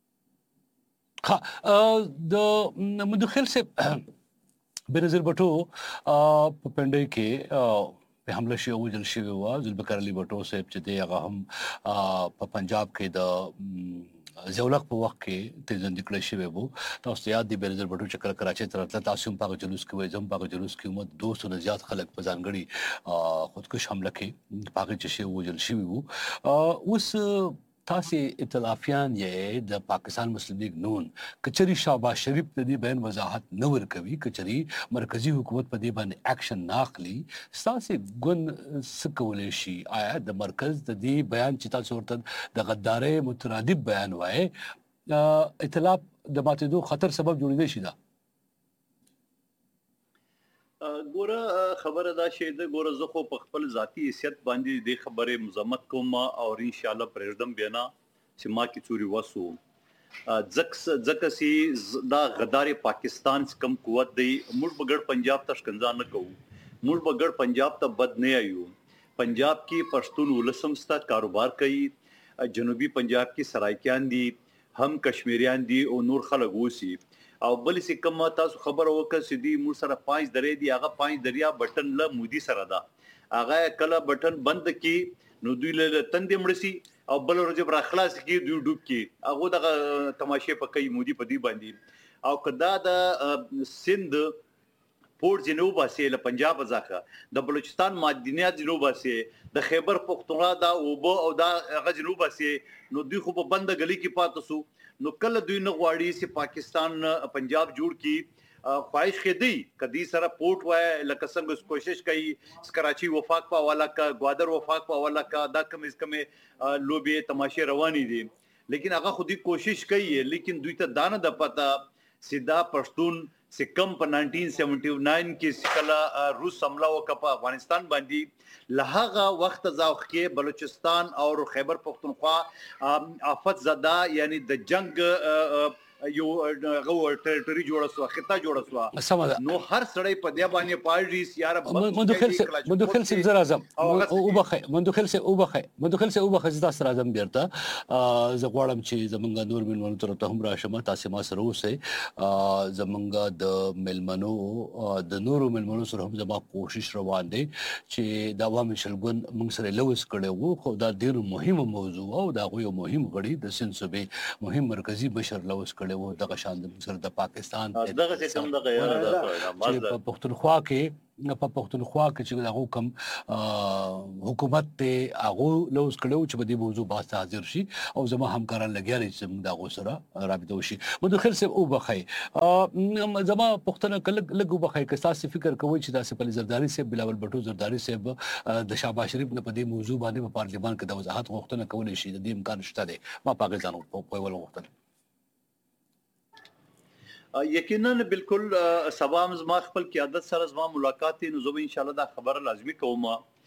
ها د مدخل صاحب بنظیر بټو په پنډۍ کې په حمله شوی وژل شوی وه ذوالفقار علي بټو صاحب چې دی هغه هم په پنجاب کې د زولق په وخت کې تیزندي کړی شوی و. تاسو ته یاد دی بنظیر بټو چې کله کراچۍ ته راتله تاسو هم په هغه جلوس کې وئ زه هم په هغه جلوس کې وم دوه سوه نه زیات خلک په ځانګړي خودکش حمله کې په هغې چې شی وژل شوي وو. اوس تاسې ائتلافیان یې د پاکستان مسلم لیگ نون کچري شهباز شریف د دې بیان وضاحت نه ورکوي کچري مرکزي حکومت په دې باندې اکشن نه اخلي ستاسې ګوند څه کولی شي آیا د مرکز د دې بیان چې تاسو ورته د غدارۍ مترادف بیان وایي ائتلاف د ماتېدو خطر سبب جوړېدی شي دا؟ ګوره خبره دا شی ده ګوره زه خو په خپل ذاتي حیثیت باندې دې خبرې مذمت کوم او انشاءالله پرېږدم بیا نه چې ما کې څوري وسو ځکه چې دا غدارې پاکستان کم قوت دی موږ به ګډ پنجاب ته شکنځا نه کوو موږ به ګډ پنجاب ته بد نه یایو. پنجاب کې پښتون ولسم ستا کاروبار کوي جنوبي پنجاب کې سرایکیان دي هم کشمیریان دي او نور خلک اوسي او بل سي کوم تاسو خبر وکړه چې دی مور سره پانچ درې دی هغه پانچ دریا بٹن له مودي سره دا هغه کله بٹن بند کی نو دوی له تندې مړسي او بل ورځ بر اخلاص کی دوی ډوب کی هغه د تماشه په کوي مودي په دی باندې او کدا د سند پورت جنوب اسه له پنجاب ځخه د بلوچستان معدنیات جنوب اسه د خیبر پختونخوا دا او او دا هغه جنوب اسه نو دوی خو په بند غلي کې پاتسو نو کله دوی نه غواړي چې پاکستان پنجاب جوړ کی خواهش خېدی کدي سره پورت وای لکه څنګه کوشش کوي کراچي وفاق په حواله کا گوادر وفاق په حواله کا دا کم از کم لوبي تماشه رواني دي لیکن هغه خودي کوشش کوي لیکن دوی ته دانه د پتا سیدا پښتون سکم په نائنټین سیونټی ناین کې کله روس حمله وکړه په افغانستان باندې لهغه وخت ځاوخ کې بلوچستان او خیبر پختونخوا آفت زده یعنی د جنگ یو غو ټریټوري جوړه سو خطه جوړه سو نو هر سړی په دیا باندې پاړي یار مندخل سے مندخل سے زرا اعظم او بخه مندخل سے او بخه مندخل سے او بخه زدا سر اعظم بیرته ز غواړم چې زمونږ نور ملمنو تر ته هم راشمه تاسو ما سره اوسه زمونږ د ملمنو د نورو ملمنو سره هم زما کوشش روان دي چې دا عوام شلګون موږ سره لوس کړي وو خو دا ډیر مهمه موضوع او دا یو مهم غړي د سنسبه مهم مرکزی بشر لوس کړي وو دغه شان د سره د پاکستان دغه څه کوم دغه په پښتونخوا کې په پښتونخوا کې چې هغه کوم حکومت ته هغه لوز کړو چې په دې موضوع بحث حاضر شي او زما همکاران لګیا دي چې موږ دا سره رابطه وشي. مدخل صاحب او بخای زما پښتنه کله لګو بخای که تاسو فکر کوئ چې تاسو په زرداری صاحب بلاول بټو زرداری صاحب د شهباز شریف نه په دې موضوع باندې په پارلیمان کې د وضاحت غوښتنه کولای شي، د دې امکان شته دی؟ ما پاکستان په ول غوښتنه یقینا بالکل سبا زما خپل قیادت سره زما ملاقات نو زه ان شاء الله دا خبره لازمي کوم.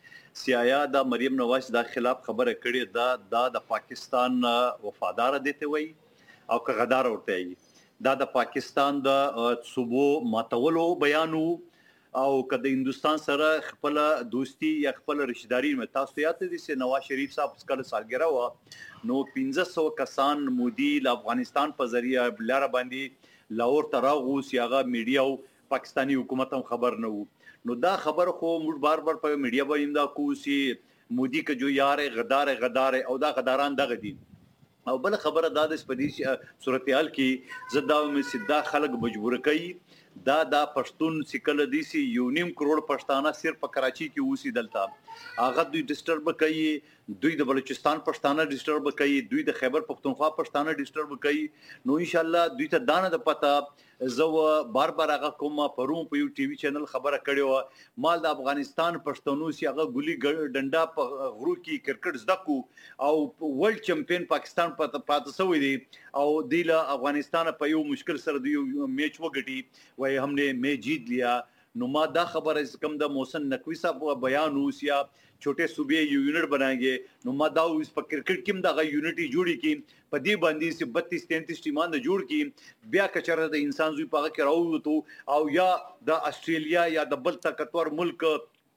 سیایا دا مریم نواز دا خلاف خبره کړي دا دا د پاکستان وفادار دي ته وي او که غدار ورته وي دا د پاکستان د صوبو ماتولو بیانو او که د هندستان سره خپل دوستی یا خپل رشتہداري مې تاسو یاد دي چې نواز شریف صاحب کله سالګرا و نو پنځه سوه کسان مودي ل افغانستان په ذریعہ بلاره باندې لاور تراغو سیاغه میډیا او پاکستانی حکومت هم خبر نه وو. نو دا خبر خو موږ بار بار په میډیا باندې دا کو سی مودي که جو یار غدار غدار او دا غداران دغه دي. او بل خبره دا د سپدیش صورتحال کې زدا مې سیدا خلک مجبور کړي دا دا پښتون سکل دي سي یونیم کروڑ پښتانه صرف په کراچي کې اوسي دلته هغه دوی ډیسټرب کوي، دوی د بلوچستان پښتانه ډیسټرب کوي، دوی د خیبر پختونخوا پښتانه ډیسټرب کوي. نو ان شاء الله دوی ته دانه د پته زو بار بار هغه کوم پروم په یو ټي وي چینل خبره کړې و مال د افغانستان پښتنو سی هغه ګولي ډنډا په غرو کې کرکټ زدکو او ورلد چمپیون پاکستان په پاتې سوی دی او دیله افغانستان په یو مشکل سره دی میچ وګټي وای همنے میچ جیت لیا. نو ما دا خبر ہے کم دا محسن نقوی صاحب بیان ہوس یا چھوٹے صوبے یونٹ بنائیں گے نو ما دا اس پر کرکٹ کم دا غا یونٹی جوڑی کی پدی باندی سے بتیس تینتیس ٹیمان دا جوڑ کی بیا کچر دا انسان زوی پاگا کے راو تو او یا دا آسٹریلیا یا دا بل طاقتور ملک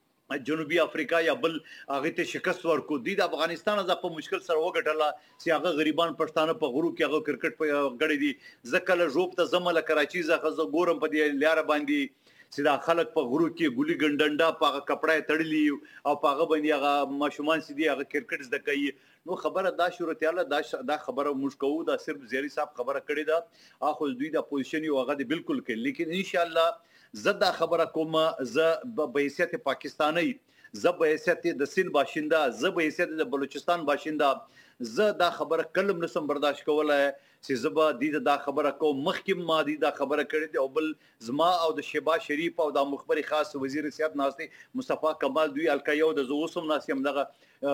جنوبی افریقا یا بل هغه ته شکست ورکو دي د افغانستان از په مشکل سره وګټله چې هغه غریبان پښتانه په غرو کې هغه کرکټ په غړي دي زکل جوب ته زمله کراچي زغه ګورم په دې لار باندې سیدا خلک په غرو کې ګولي ګنډنډا په کپڑا تړلی او په هغه باندې هغه ماشومان سیدي هغه کرکټ زده کوي. نو خبره دا شروعتاله دا دا خبره موږ کوو دا صرف زیری صاحب خبره کړې ده اخو دوی دا پوزیشن یو هغه بالکل کې لیکن ان شاء الله زدا خبره کوم ز به حیثیت پاکستانی ز به حیثیت د سین باشنده ز به حیثیت د بلوچستان باشنده ز دا خبره کلم نسم برداشت کولای چې زبا د دا خبره کو مخکم ما د دا خبره کړې دی او بل زما او د شهباز شریف او د مخبر خاص وزیر سیاست ناشته مصطفی کمال دوی الکایو د زوسم ناسیم دغه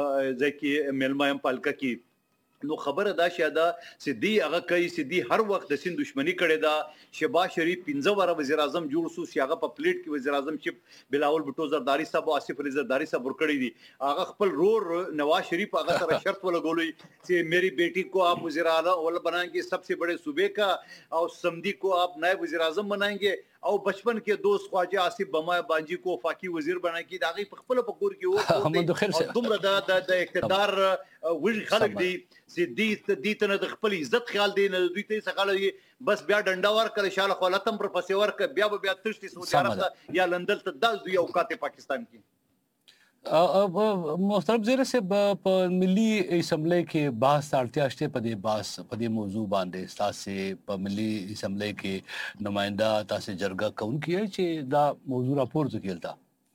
ځکه ملمایم پالکا کی. نو خبره دا شاده سدي هغه کوي سدي هر وخت د سین دښمنی کړي دا شهباز شریف پنځه واره وزیر اعظم جوړ سو سیاغه په پلیټ کې وزیر اعظم چې بلاول بټو زرداری صاحب او آصف رضا زرداری صاحب ور کړی دي هغه خپل رور نواز شریف هغه سره شرط ولګولوي چې میری بیٹی کو آپ وزیر اعظم ول بنائیں سب سے بڑے صوبے کا اور سمدی کو آپ نائب وزیر اعظم بنائیں گے او بچپن کې دوست خواجه آصف بما بانجی کو وفاقی وزیر بنای کی داغي په خپل پکور کې او دومره د د اقتدار وژ خلک دي چې دې دې ته د خپل عزت خیال دی نه دوی ته څنګه بس بیا ډنډا ور کړ شاله خپلتم پر پسې ور ک بیا بیا تشتي سعودي عرب یا لندن ته د دوی اوقات پاکستان کې محترم زیر سے په ملي اسمبلی کې بحث اړتیا شته په دې بحث په دې موضوع باندې تاسو په ملي اسمبلی کې نمائنده تاسو جرګه کون کیه چې دا موضوع راپورته کیلتا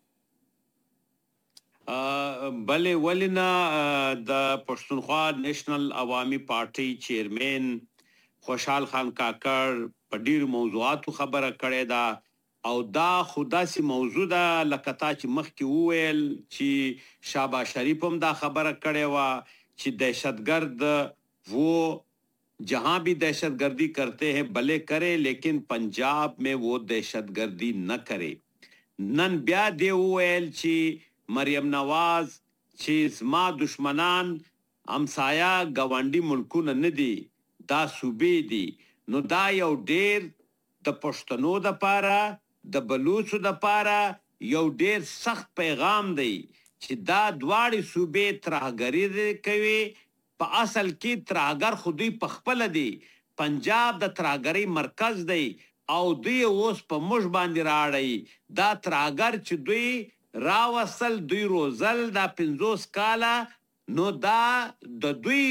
بلې ولنا د پښتونخوا نېشنل عوامي پارټي چیرمن خوشحال خان کاکړ په ډیر موضوعاتو خبره کړې ده او دا خدا سي موضوع ده لکه تا چې مخکې وویل چې شهباز شریف هم دا خبره کړې وه چې دهشتګرد وہ جہاں بھی دہشت گردی کرتے ہیں بھلے کرے لیکن پنجاب میں وہ دہشت گردی نہ کرے. نن بیا دی وویل چې مریم نواز چې زما دشمنان همسایا ګاونډي ملکونه نه دي دا صوبې دي. نو دا یو ډیر د پښتنو دپاره د بلوچو دپاره یو ډیر سخت پیغام دی چې دا دواړې صوبې ترهګري کوي. په اصل کې ترهګر خو دوی پخپله دی پنجاب د ترهګرۍ مرکز دی او دوی اوس په موږ باندې راړی دا ترهګر چې دوی راوصل دوی روزل دا پنځوس کاله نو دا د دوی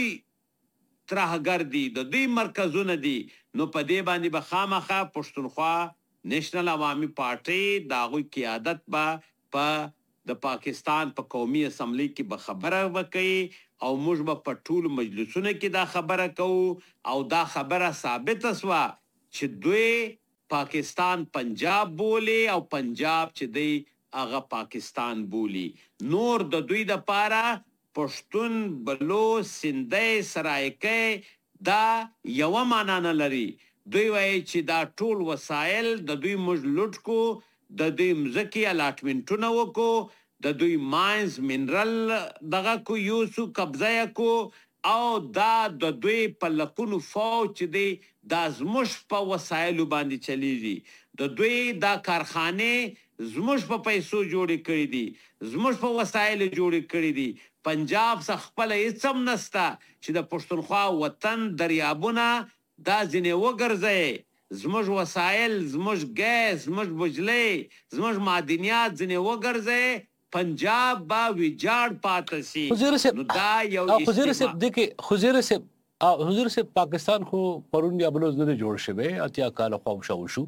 ترهګر دي د دوی مرکزونه دي. نو په دې باندې به خامخا پښتونخوا نېشنل عوامي پارټي د هغوی قیادت به په د پاکستان په قومي اسمبلی کې به خبره وکړي او موږ به په ټولو مجلسونو کې دا خبره کوو او دا خبره ثابته سوه چې دوی پاکستان پنجاب بولي او پنجاب چې دی هغه پاکستان بولي. نور د دوی دپاره پښتون، بلوچ، سندی، سرایکی دا یوه معنا نه لري. دوی وایي چې دا ټول وسایل د دوی موږ لوټ کو، د دوی مځکې الاټمنټونه وکړو، د دوی ماینز منرل دغه کو یوسو قبضه یې کو او دا د دوی په لکونو فوج چې دی دا زموږ په وسایلو باندې چلیږي. د دوی دا کارخانې زموږ په پیسو جوړې کړي دي، زموږ په وسایلو جوړې کړي دي. پنجاب څخه خپله هېڅ هم نسته چې د پښتونخوا وطن دریابونه دا ځینې وګرځئ. زموږ وسایل، زموږ ګیس، زموږ بجلی، زموږ معدنیات ځینې وګرځئ، پنجاب با ویجاړ پاتې شي. نو دا یو حضور صاحب دیکھې حضور صاحب حضور صاحب پاکستان خو پرون یا بلوچ نه جوړ شوی، اتیا کاله خو شو شو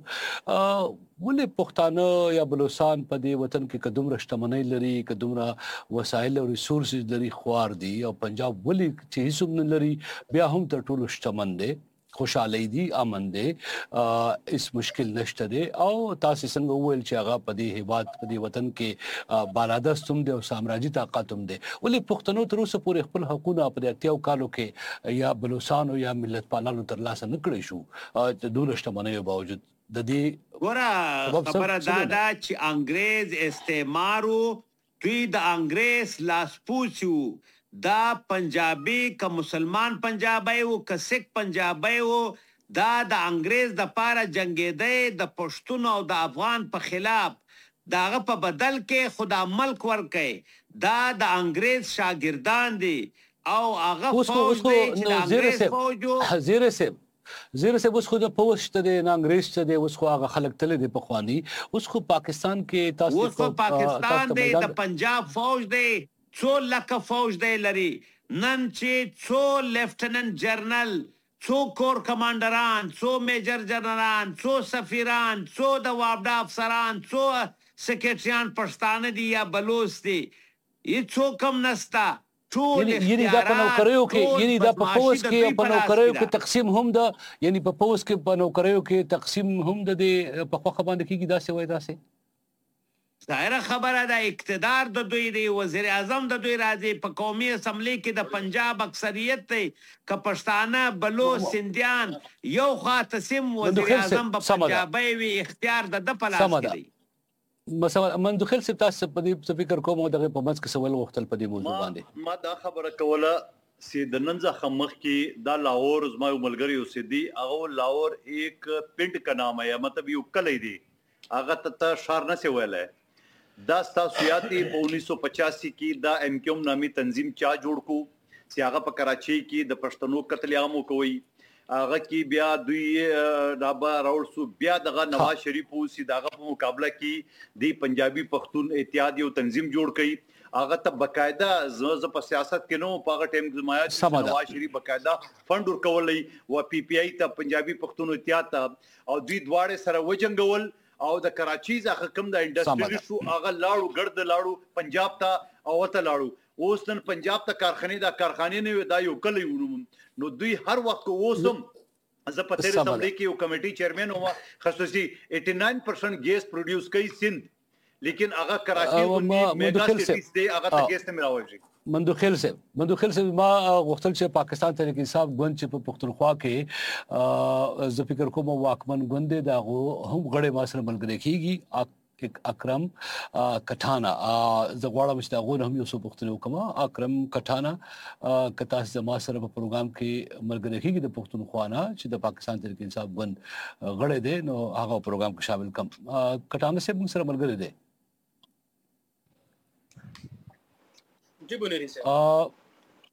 ولې پښتانه یا بلوچستان په دې وطن کې که دومره شتمنۍ لري، که دومره وسایل او ریسورسز لري خوار دي، او پنجاب ولې چې هیڅ هم نه لري بیا هم تر ټولو شتمن دی، خوشحالی دی، امن دی، اس مشکل نشته دی. او تاسو څنګه وویل چې هغه په دې هیواد په دې وطن کې بالادست هم دی او سامراجي طاقت هم دی، ولې پښتنو تر اوسه پورې خپل حقونه په دې اتیاو کالو کې یا بلوچستانو یا ملت پالانو ترلاسه نه کړی شو د دومره شتمنیو باوجود؟ د دې ګوره خبره دا ده چې انګریز استعمارو دوی د انګریز لاسپوڅي وو. دا پنجابي که مسلمان پنجابی و که سکھ پنجابی و دا د انګریز د پاره جنگیدی د پښتون او د افغان په خلاف، د هغه په بدل کې خدا ملک ورکوي. دا د انګریز شاګردان دي او هغه فوج دی چې د انګریز فوج و. زیره صاحب زیره صاحب اوس خو د پوځ شته دی، نه انګریز شته دی، اوس خو هغه خلک تللی دی پخواني. اوس خو پاکستان کې تاسو اوس خو پاکستان دی، د پنجاب فوج دی، څو لکه فوج دی لري. نن چې څو لیفټننټ جنرال، څو کور کمانډران، څو میجر جنرالان، څو سفیران، څو د وابډا افسران، څو سیکریټریان پښتانه دي یا بلوچ دي، هېڅوک هم نسته. ټول یعنی دا په نوکریو کې یعنی دا په پوځ کې په نوکریو کې تقسیم هم ده، یعنی په پوځ کې په نوکریو کې تقسیم هم ده د په خوښه باندې کېږي. داسې وایي داسې ظاهره خبره ده، اقتدار د دوی دی، وزیر اعظم د دوی راځي، په قومي اسمبلی کې د پنجاب اکثریت دی. که پښتانه، بلوچ، سندیان یو خوا تسیم وزیر اعظم به پنجابی وي، اختیار د ده په لاس کې دی. مثلا مندوخیل صاحب تاسو په دې فکر کوم دغه په منځ کې سوال وختل په دې موضوع باندې ما دا خبره کوله چې د نن ځخه مخ کې دا لاهور زما یو ملګری اوسېدي، هغه لاهور ایک پنډ کا نام ہے، مطلب یو کلی دی، هغه ته شار نه سی ویلی. دا ستاسو یادې په انیس سو پچاسی کې دا ایم کیوم نامي تنظیم چا جوړ کو چې هغه په کراچۍ کې د پښتنو قتل عام وکوي. هغه کې بیا دوی رابا راوړ سو، بیا دغه نواز شریف اوسې دغه په مقابله کې دی پنجابي پښتون اتحاد یو تنظیم جوړ کړي. هغه ته بقاعده ز په سیاست کې نو په هغه ټیم زمایا چې نواز شریف بقاعده فند ورکولې و پی پی آی ته پنجابي پښتون اتحاد ته، او دوی دواړه سره وجنګول او د کراچۍ ځخه کوم د انډستری شو هغه لاړو ګرد لاړو پنجاب ته او ته لاړو. اوس نن پنجاب ته کارخانې دا کارخانې نه دا یو کلی ونوم. نو دوی هر وخت اوسم زه په تیر اسمبلی کې یو کمیټي چیرمن وم، خصوصي ننانوے پرسنٹ ګیس پروډوس کوي سند، لیکن هغه کراچۍ باندې میگا سټیز دی، هغه ته ګیس نه راوځي. مندوخیل صاحب مندوخیل صاحب ما غوښتل چې پاکستان تحریک انصاف ګوند چې په پښتونخوا کې زه فکر کوم واکمن ګوند دی دغه هم غړي ما سره ملګری کیږي، اکرم کټانا. زه غواړم چې دغه هم یو څه پوښتنه وکړم. اکرم کټانا که تاسو زما سره په پروګرام کې ملګری کیږي د پښتونخوا نه چې د پاکستان تحریک انصاف ګوند غړي دی، نو هغه پروګرام کې شامل کم. کټانا صاحب موږ سره ملګری دی.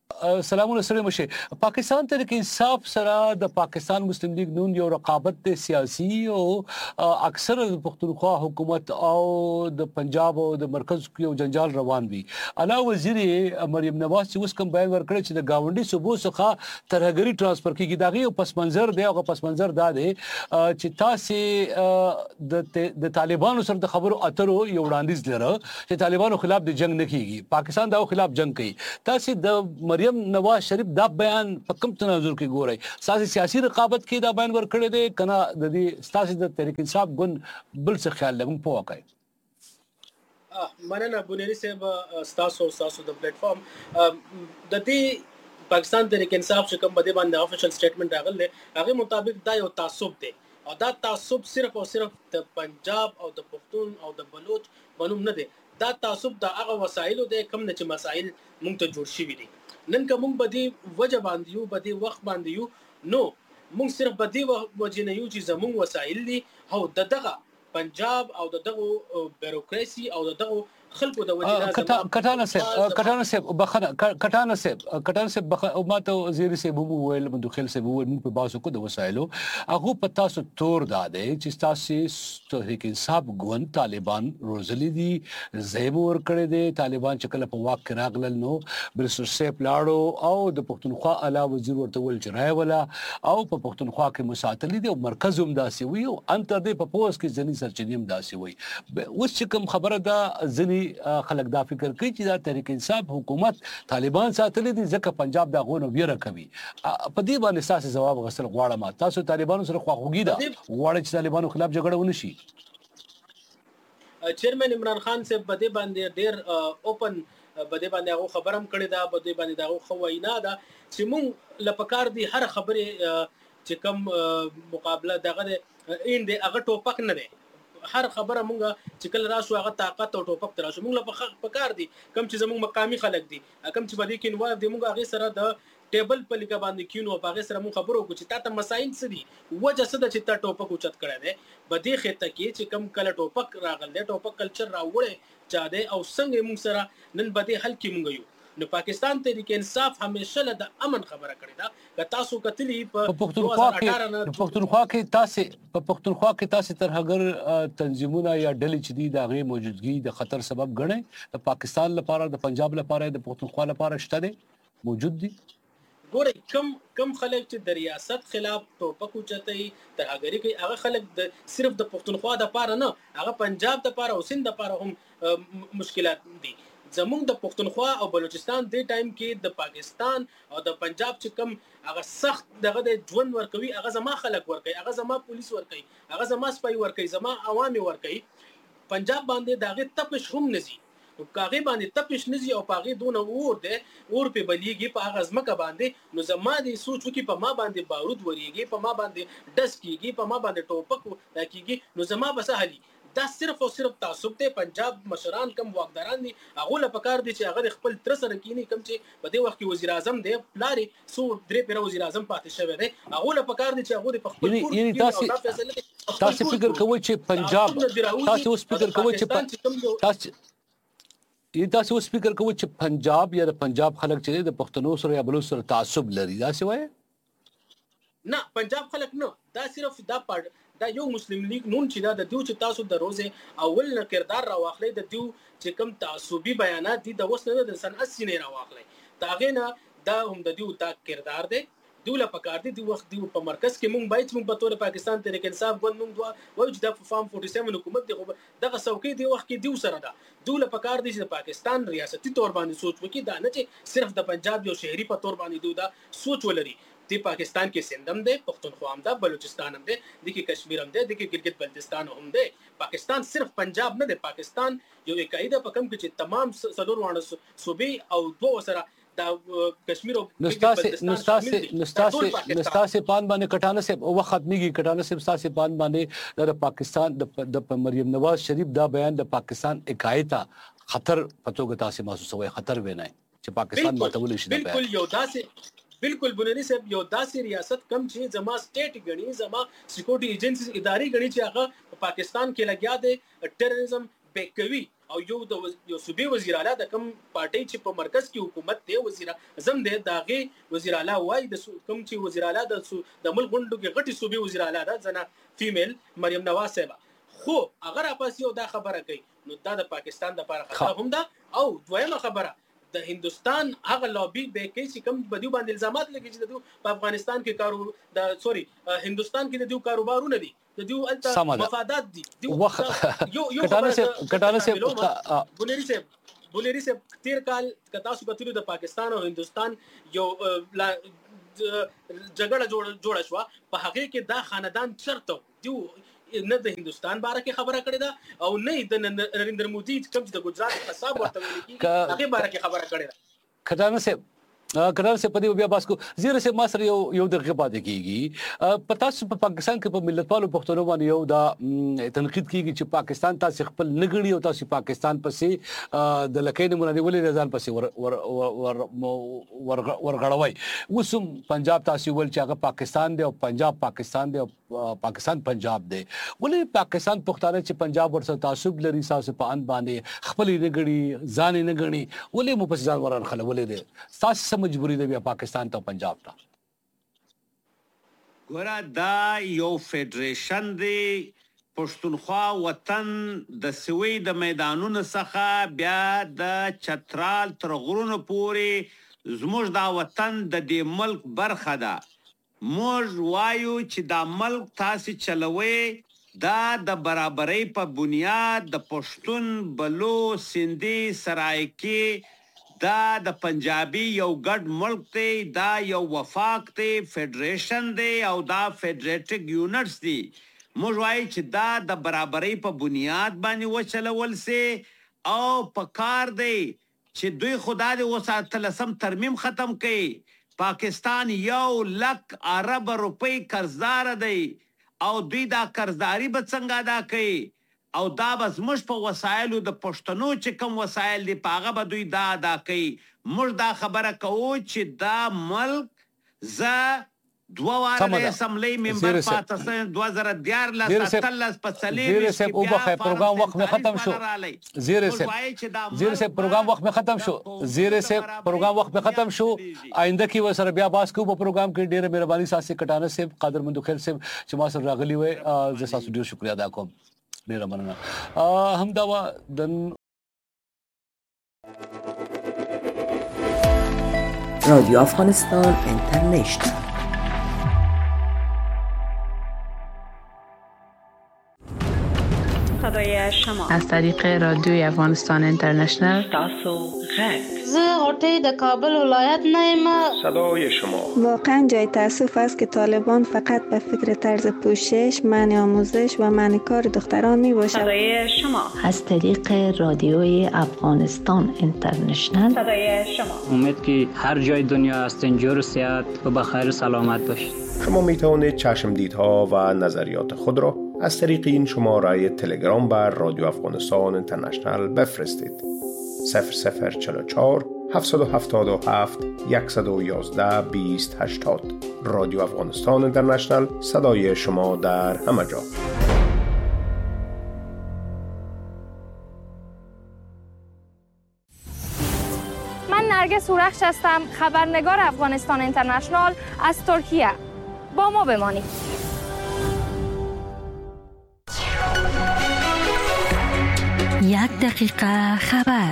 سلامونه سره مشه پاکستان تحریک انصاف سره د پاکستان مسلم لیگ نون یو رقابت ته سیاسي او اکثر د پښتونخوا حکومت او د پنجاب او د مرکز یو جنجال روان وي. اعلی وزیر مریم نواز چې اوس کوم بیان ورکړی چې د گاونډي صوبو څخه ترهګری ترانسفر کیږي دا یو پس منظر دی او پس منظر دا دی چې تاسو د د طالبانو سره د خبرو اترو یو وړاندیز لره چې طالبانو خلاف د جنگ نه کیږي پاکستان دا خلاف جنگ کوي. تاسو د مریم نواز شریف دا بیان په کوم تناظر کې ګورئ ساسي سیاسي رقابت کې دا بیان ورکړی دی کنه د دې ستاسو د تحریک انصاف ګوند بل څه خیال لګم په واقع مننه بنيري صاحب ستاسو ستاسو د پلیټ فارم د دې پاکستان تحریک انصاف چې کوم بده باندې افیشل سټیټمنټ راغلی هغه مطابق دا یو تعصب دی او دا تعصب صرف او صرف د پنجاب او د پښتون او د بلوچ بنوم نه دی دا تعصب د هغه وسایلو د کم نه چې مسایل مونږ ته جوړ شي دي نن که مونږ بدی وجه باندې یو بدی وخت باندې یو نو مونږ صرف بدی وجه نه یو چې زمونږ وسایل دي او د دغه پنجاب او د دغه بیروکراسي او د دغه خلکو د وجه کټانه صاحب کټانه صاحب بخنه کټانه صاحب کټانه صاحب او ماته وزیر صاحب وویل مدخل صاحب وویل موږ په باسو کو د وسایلو هغه پتا سو تور داده چې تاسو تحریک انصاف ګوند طالبان روزلی دي زیب ور کړی دي طالبان چې کله په واک کې راغلل نو برسر صاحب لاړو او د پښتونخوا اعلی وزیر ورته ول جرای ولا او په پښتونخوا کې مساتلی دي او مرکز هم داسي وي او انتر دي په پوس کې ځنی سرچینیم داسي وي اوس چې کوم خبره ده ځنی خلک دا فکر کوي چې دا تحریک انصاف حکومت طالبان ساتلي دي ځکه پنجاب دا غونو ویره کوي په دې باندې تاسو جواب غسل غواړم تاسو طالبانو سره خواخوږي ده غواړي چې طالبانو خلاف جګړه ونشي. چیرمن عمران خان صاحب بده باندې ډیر اوپن بده باندې هغه خبرم کړی دا بده باندې دا خو وینا ده چې مونږ لپکار دي هر خبره چې کوم مقابله دغه ان دي هغه ټوپک نه دی هر خبره مونږه چې کله راشو هغه طاقت او ټوپک تراشو مونږ له پکار دي کم چې زموږ مقامي خلک دي کم چې بده کې نو دي مونږ هغه سره د ټیبل په لیکه باندې کینو په هغه سره مونږ خبرو کو چې تاسو مسائل څه دي وجه څه د چې تا ټوپک اوچت کړی دی بده خته کې چې کم کله ټوپک راغل دی ټوپک کلچر راوړې چا دی او څنګه مونږ سره نن بده حل کې مونږ یو نو پاکستان تحریک انصاف همیشه له د امن خبره کړې ده که تاسو کتلی په پښتونخوا کې پښتونخوا کې تاسو په پښتونخوا کې تاسو ترهګر تنظیمونه یا ډلې چې دي د غي موجودګي د خطر سبب ګڼي د پاکستان لپاره د پنجاب لپاره د پښتونخوا لپاره شته دي موجود دي ګوره کم کم خلک چې د ریاست خلاف ټوپک اوچتای ترهګری کوي هغه خلک د صرف د پښتونخوا د پاره نه هغه پنجاب د پاره او سند د پاره هم مشکلات دي زمونږ د پښتونخوا او بلوچستان د ټایم کې د پاکستان او د پنجاب چې کم هغه سخت دغه د ژوند ورکوي هغه زما خلک ورکوي هغه زما پولیس ورکوي هغه زما سپای ورکوي زما عوامي ورکوي پنجاب باندې دغه تپش هم نزي کاغه باندې تپش نزي او پاغه دونه اور ده اور په بلیږي په هغه ځمکه باندې نو زما دي سوچ وکي په ما باندې بارود وریږي په ما باندې ډس کیږي په ما باندې ټوپک کیږي نو زما بس هلي دا صرف او صرف تعصب ته پنجاب مشران کم واقداران دي هغه له پکار دي چې هغه خپل تر سره کینی کم چې په دې وخت کې وزیر اعظم دی پلاری سو درې پیر وزیر اعظم پاتې شوی دی هغه له پکار دي چې هغه په خپل یعنی تاسو تاسو فکر کوئ چې پنجاب تاسو اوس فکر کوئ چې تاسو یی تاسو اوس فکر کوئ چې پنجاب یا د پنجاب خلک چې د پښتنو سره یا بلوچ سره تعصب لري دا څه وایي نه پنجاب خلک نه دا صرف دا پړ دا یو مسلم لیگ نون چې دا د دیو چې تاسو د روزه اول نه کردار را واخلې د دیو چې کم تعصبي بیانات دي د وسنه د سن اسی نه را واخلې داغه نه دا هم د دیو تا کردار دی دیو له پکار دي دی وخت دی په مرکز کې مونږ باید مونږ په تور پاکستان تحریک انصاف ګوند مونږ دوا وایو چې د فارم سیاست حکومت دی دغه څوکۍ دی وخت کې دیو سره ده دیو له پکار دي چې پاکستان ریاستي تور باندې سوچ وکي دا نه چې صرف د پنجاب یو شهري په تور باندې دیو دا سوچ ولري دی پاکستان کې سندم دی پښتونخوا هم ده بلوچستان هم دی د کې کشمیر هم دی د کې ګلګت بلتستان هم دی پاکستان صرف پنجاب نه دی پاکستان یو قاعده په کم کې چې تمام صدور وانه صوبې او دوه سره دا کشمیر او نستاسه نستاسه نستاسه نستاسه پان باندې کټانه سه او ختميږي کټانه سه نستاسه پان باندې د پاکستان د مریم نواز شریف دا بیان د پاکستان اکایتا خطر پتوګه تاسو محسوسوي خطر ونای چې پاکستان ماتول شي بالکل یو داسې بالکل بنيري صاحب یو داسې ریاست کم چې زما سټیټ غني زما سکیورټي ایجنسیز اداري غني چې هغه په پاکستان کې لګیا دي ټیرریزم بیکوي او یو د یو صوبې وزیر اعلی د کوم پارټي چې په مرکز کې حکومت دی وزیر اعظم دی داغه وزیر اعلی وای د کوم چې وزیر اعلی د د ملک غونډو کې غټي صوبې وزیر اعلی ده زنه فیمیل مریم نواز صاحب خو اگر اپاس یو دا خبره کوي نو دا د پاکستان د لپاره خطر هم ده او دویمه خبره د هندستان هغه لابي به کې چې کوم بدیو باندې الزامات لګي چې د په افغانستان کې کارو د سوري هندستان کې د دیو کاروبارونه دي د دیو الته مفادات دي یو یو کټانه سے کټانه سے بولری سے بولری سے تیر کال کتا سو کتلو د پاکستان او هندستان یو جګړه جوړ جوړ شو په هغه کې دا خاندان چرته دیو نه د هندستان باره کې خبره کړې ده او نه د نریندر مودي کوم د ګجرات حساب ورته ویل کی هغه باره کې خبره کړې ده کټانه سے کډر سے پدی بیا باس کو زیره سے مصر یو یو دغه پاتې کیږي پتا څه په پاکستان کې په ملت پالو پښتنو باندې یو دا تنقید کیږي چې پاکستان تاسو خپل نګړي او تاسو پاکستان پسې د لکې نمونه دی ولې ځان پسې ور ور ور ورغړوي وسم پنجاب تاسو ول چې هغه پاکستان دی او پنجاب پاکستان دی او پاکستان پنجاب دی ولې پاکستان پښتانه چې پنجاب ورسره تعصب لري تاسو په ان باندې خپل نګړي ځان نګړي ولې مو پسې ځان وران خلولې دي تاسو مجبوری ده بیا پاکستان ته پنجاب ته ګوره دا یو فدریشن دی پښتونخوا وطن د سوي د میدانونو څخه بیا د چترال تر غرونو پورې زموږ دا وطن د دې ملک برخه ده موږ وایو چې دا ملک تاسو چلوي دا د برابرۍ په بنیاد د پښتون بلو سندي سرایکي دا د پنجابي یو ګډ ملک دی دا یو وفاق دی فدریشن دی او دا فدریټک یونټس دی موږ وایو چې دا د برابرۍ په بنیاد باندې وچلول سي او په کار دی چې دوی خدا دې وساتلسم ترمیم ختم کړي پاکستان یو لک ارب روپۍ قرضدار دی او دوی دا قرضداري به څنګه ادا کوي او دا بس مش په وسایلو د پښتنو چې کوم وسایل دي پاغه به دوی دا ادا کوي موږ دا خبره کوو چې دا ملک ز دوه واره د اسمبلی ممبر پاتسن دو هزار دیارلس اتلس په څلور زیره سے او بخه پروګرام وخت میں ختم شو زیره سے زیره سے پروګرام وخت میں ختم شو زیره سے پروګرام وخت میں ختم شو آئنده کی وسره بیا باس کو په پروګرام کې ډیره مهرباني ساسي کټانه سے قادر مندوخیل سے چې ما سره راغلی وای ز تاسو ډیر شکریا ادا کوم ډیره مننه هم دا وا د رادیو افغانستان اینترنشنال صدای شما از طریق رادیوی افغانستان اینترنشنال تاسو غږ زه غوټۍ د کابل ولایت نه یم. صدای شما واقعا جای تأسف است که طالبان فقط به فکر طرز پوشش، منع آموزش و منع کار دختران می باشد. صدای شما از طریق رادیوی افغانستان اینترنشنال صدای شما امید که هر جای دنیا هستین جور و صحت و بخیر و سلامت باشید. شما می توانید چشمدیدها و نظریات خود را از طریق این شماره تلگرام بر رادیو افغانستان اینترنشنال بفرستید. صفر صفر چهل و چهار هفتصد و هفتاد و هفت صد و یازده بیست هشتاد. رادیو افغانستان اینترنشنال صدای شما در همه جا. من نرگس هورخش هستم، خبرنگار افغانستان اینترنشنال از ترکیه. با ما بمانید. یک دقیقه خبر.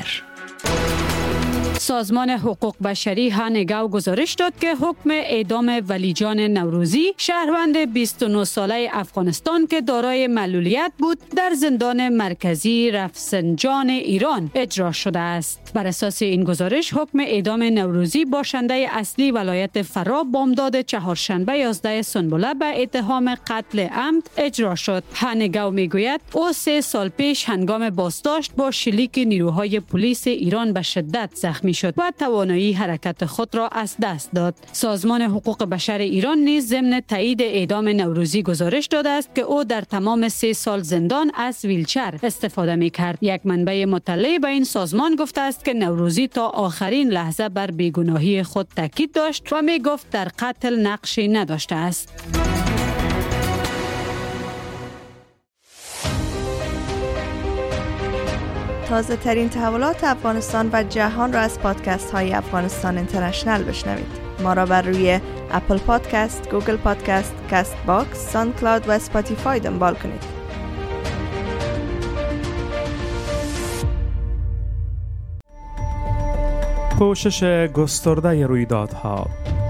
سازمان حقوق بشری هانگاو گزارش داد که حکم اعدام ولیجان نوروزی شهروند بیست و نه ساله افغانستان که دارای معلولیت بود در زندان مرکزی رفسنجان ایران اجرا شده است. بر اساس این گزارش حکم اعدام نوروزی باشنده اصلی ولایت فرا بامداد چهارشنبه یازده سنبله به اتهام قتل عمد اجرا شد. هانگاو میگوید او سه سال پیش هنگام بازداشت با شلیک نیروهای پلیس ایران به شدت زخمی شد و توانایی حرکت خود را از دست داد. سازمان حقوق بشر ایران نیز ضمن تایید اعدام نوروزی گزارش داده است که او در تمام سه سال زندان از ویلچر استفاده می کرد. یک منبع مطلع به این سازمان گفته است که نوروزی تا آخرین لحظه بر بیگناهی خود تاکید داشت و می گفت در قتل نقشی نداشته است. تازه ترین تحولات افغانستان و جهان را از پادکست های افغانستان اینترنشنل بشنوید. ما را بر روی اپل پادکست، گوگل پادکست، کاست باکس، ساوند کلاود و اسپاتیفای دنبال کنید. پوشش گسترده رویدادها،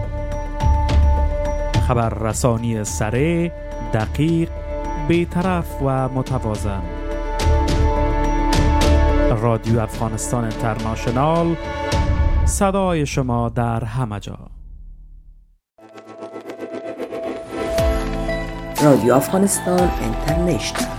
خبررسانی سریع، دقیق، بی‌طرف و متوازن. رادیو افغانستان اینترنشنال، صدای شما در همه جا. رادیو افغانستان اینترنشنال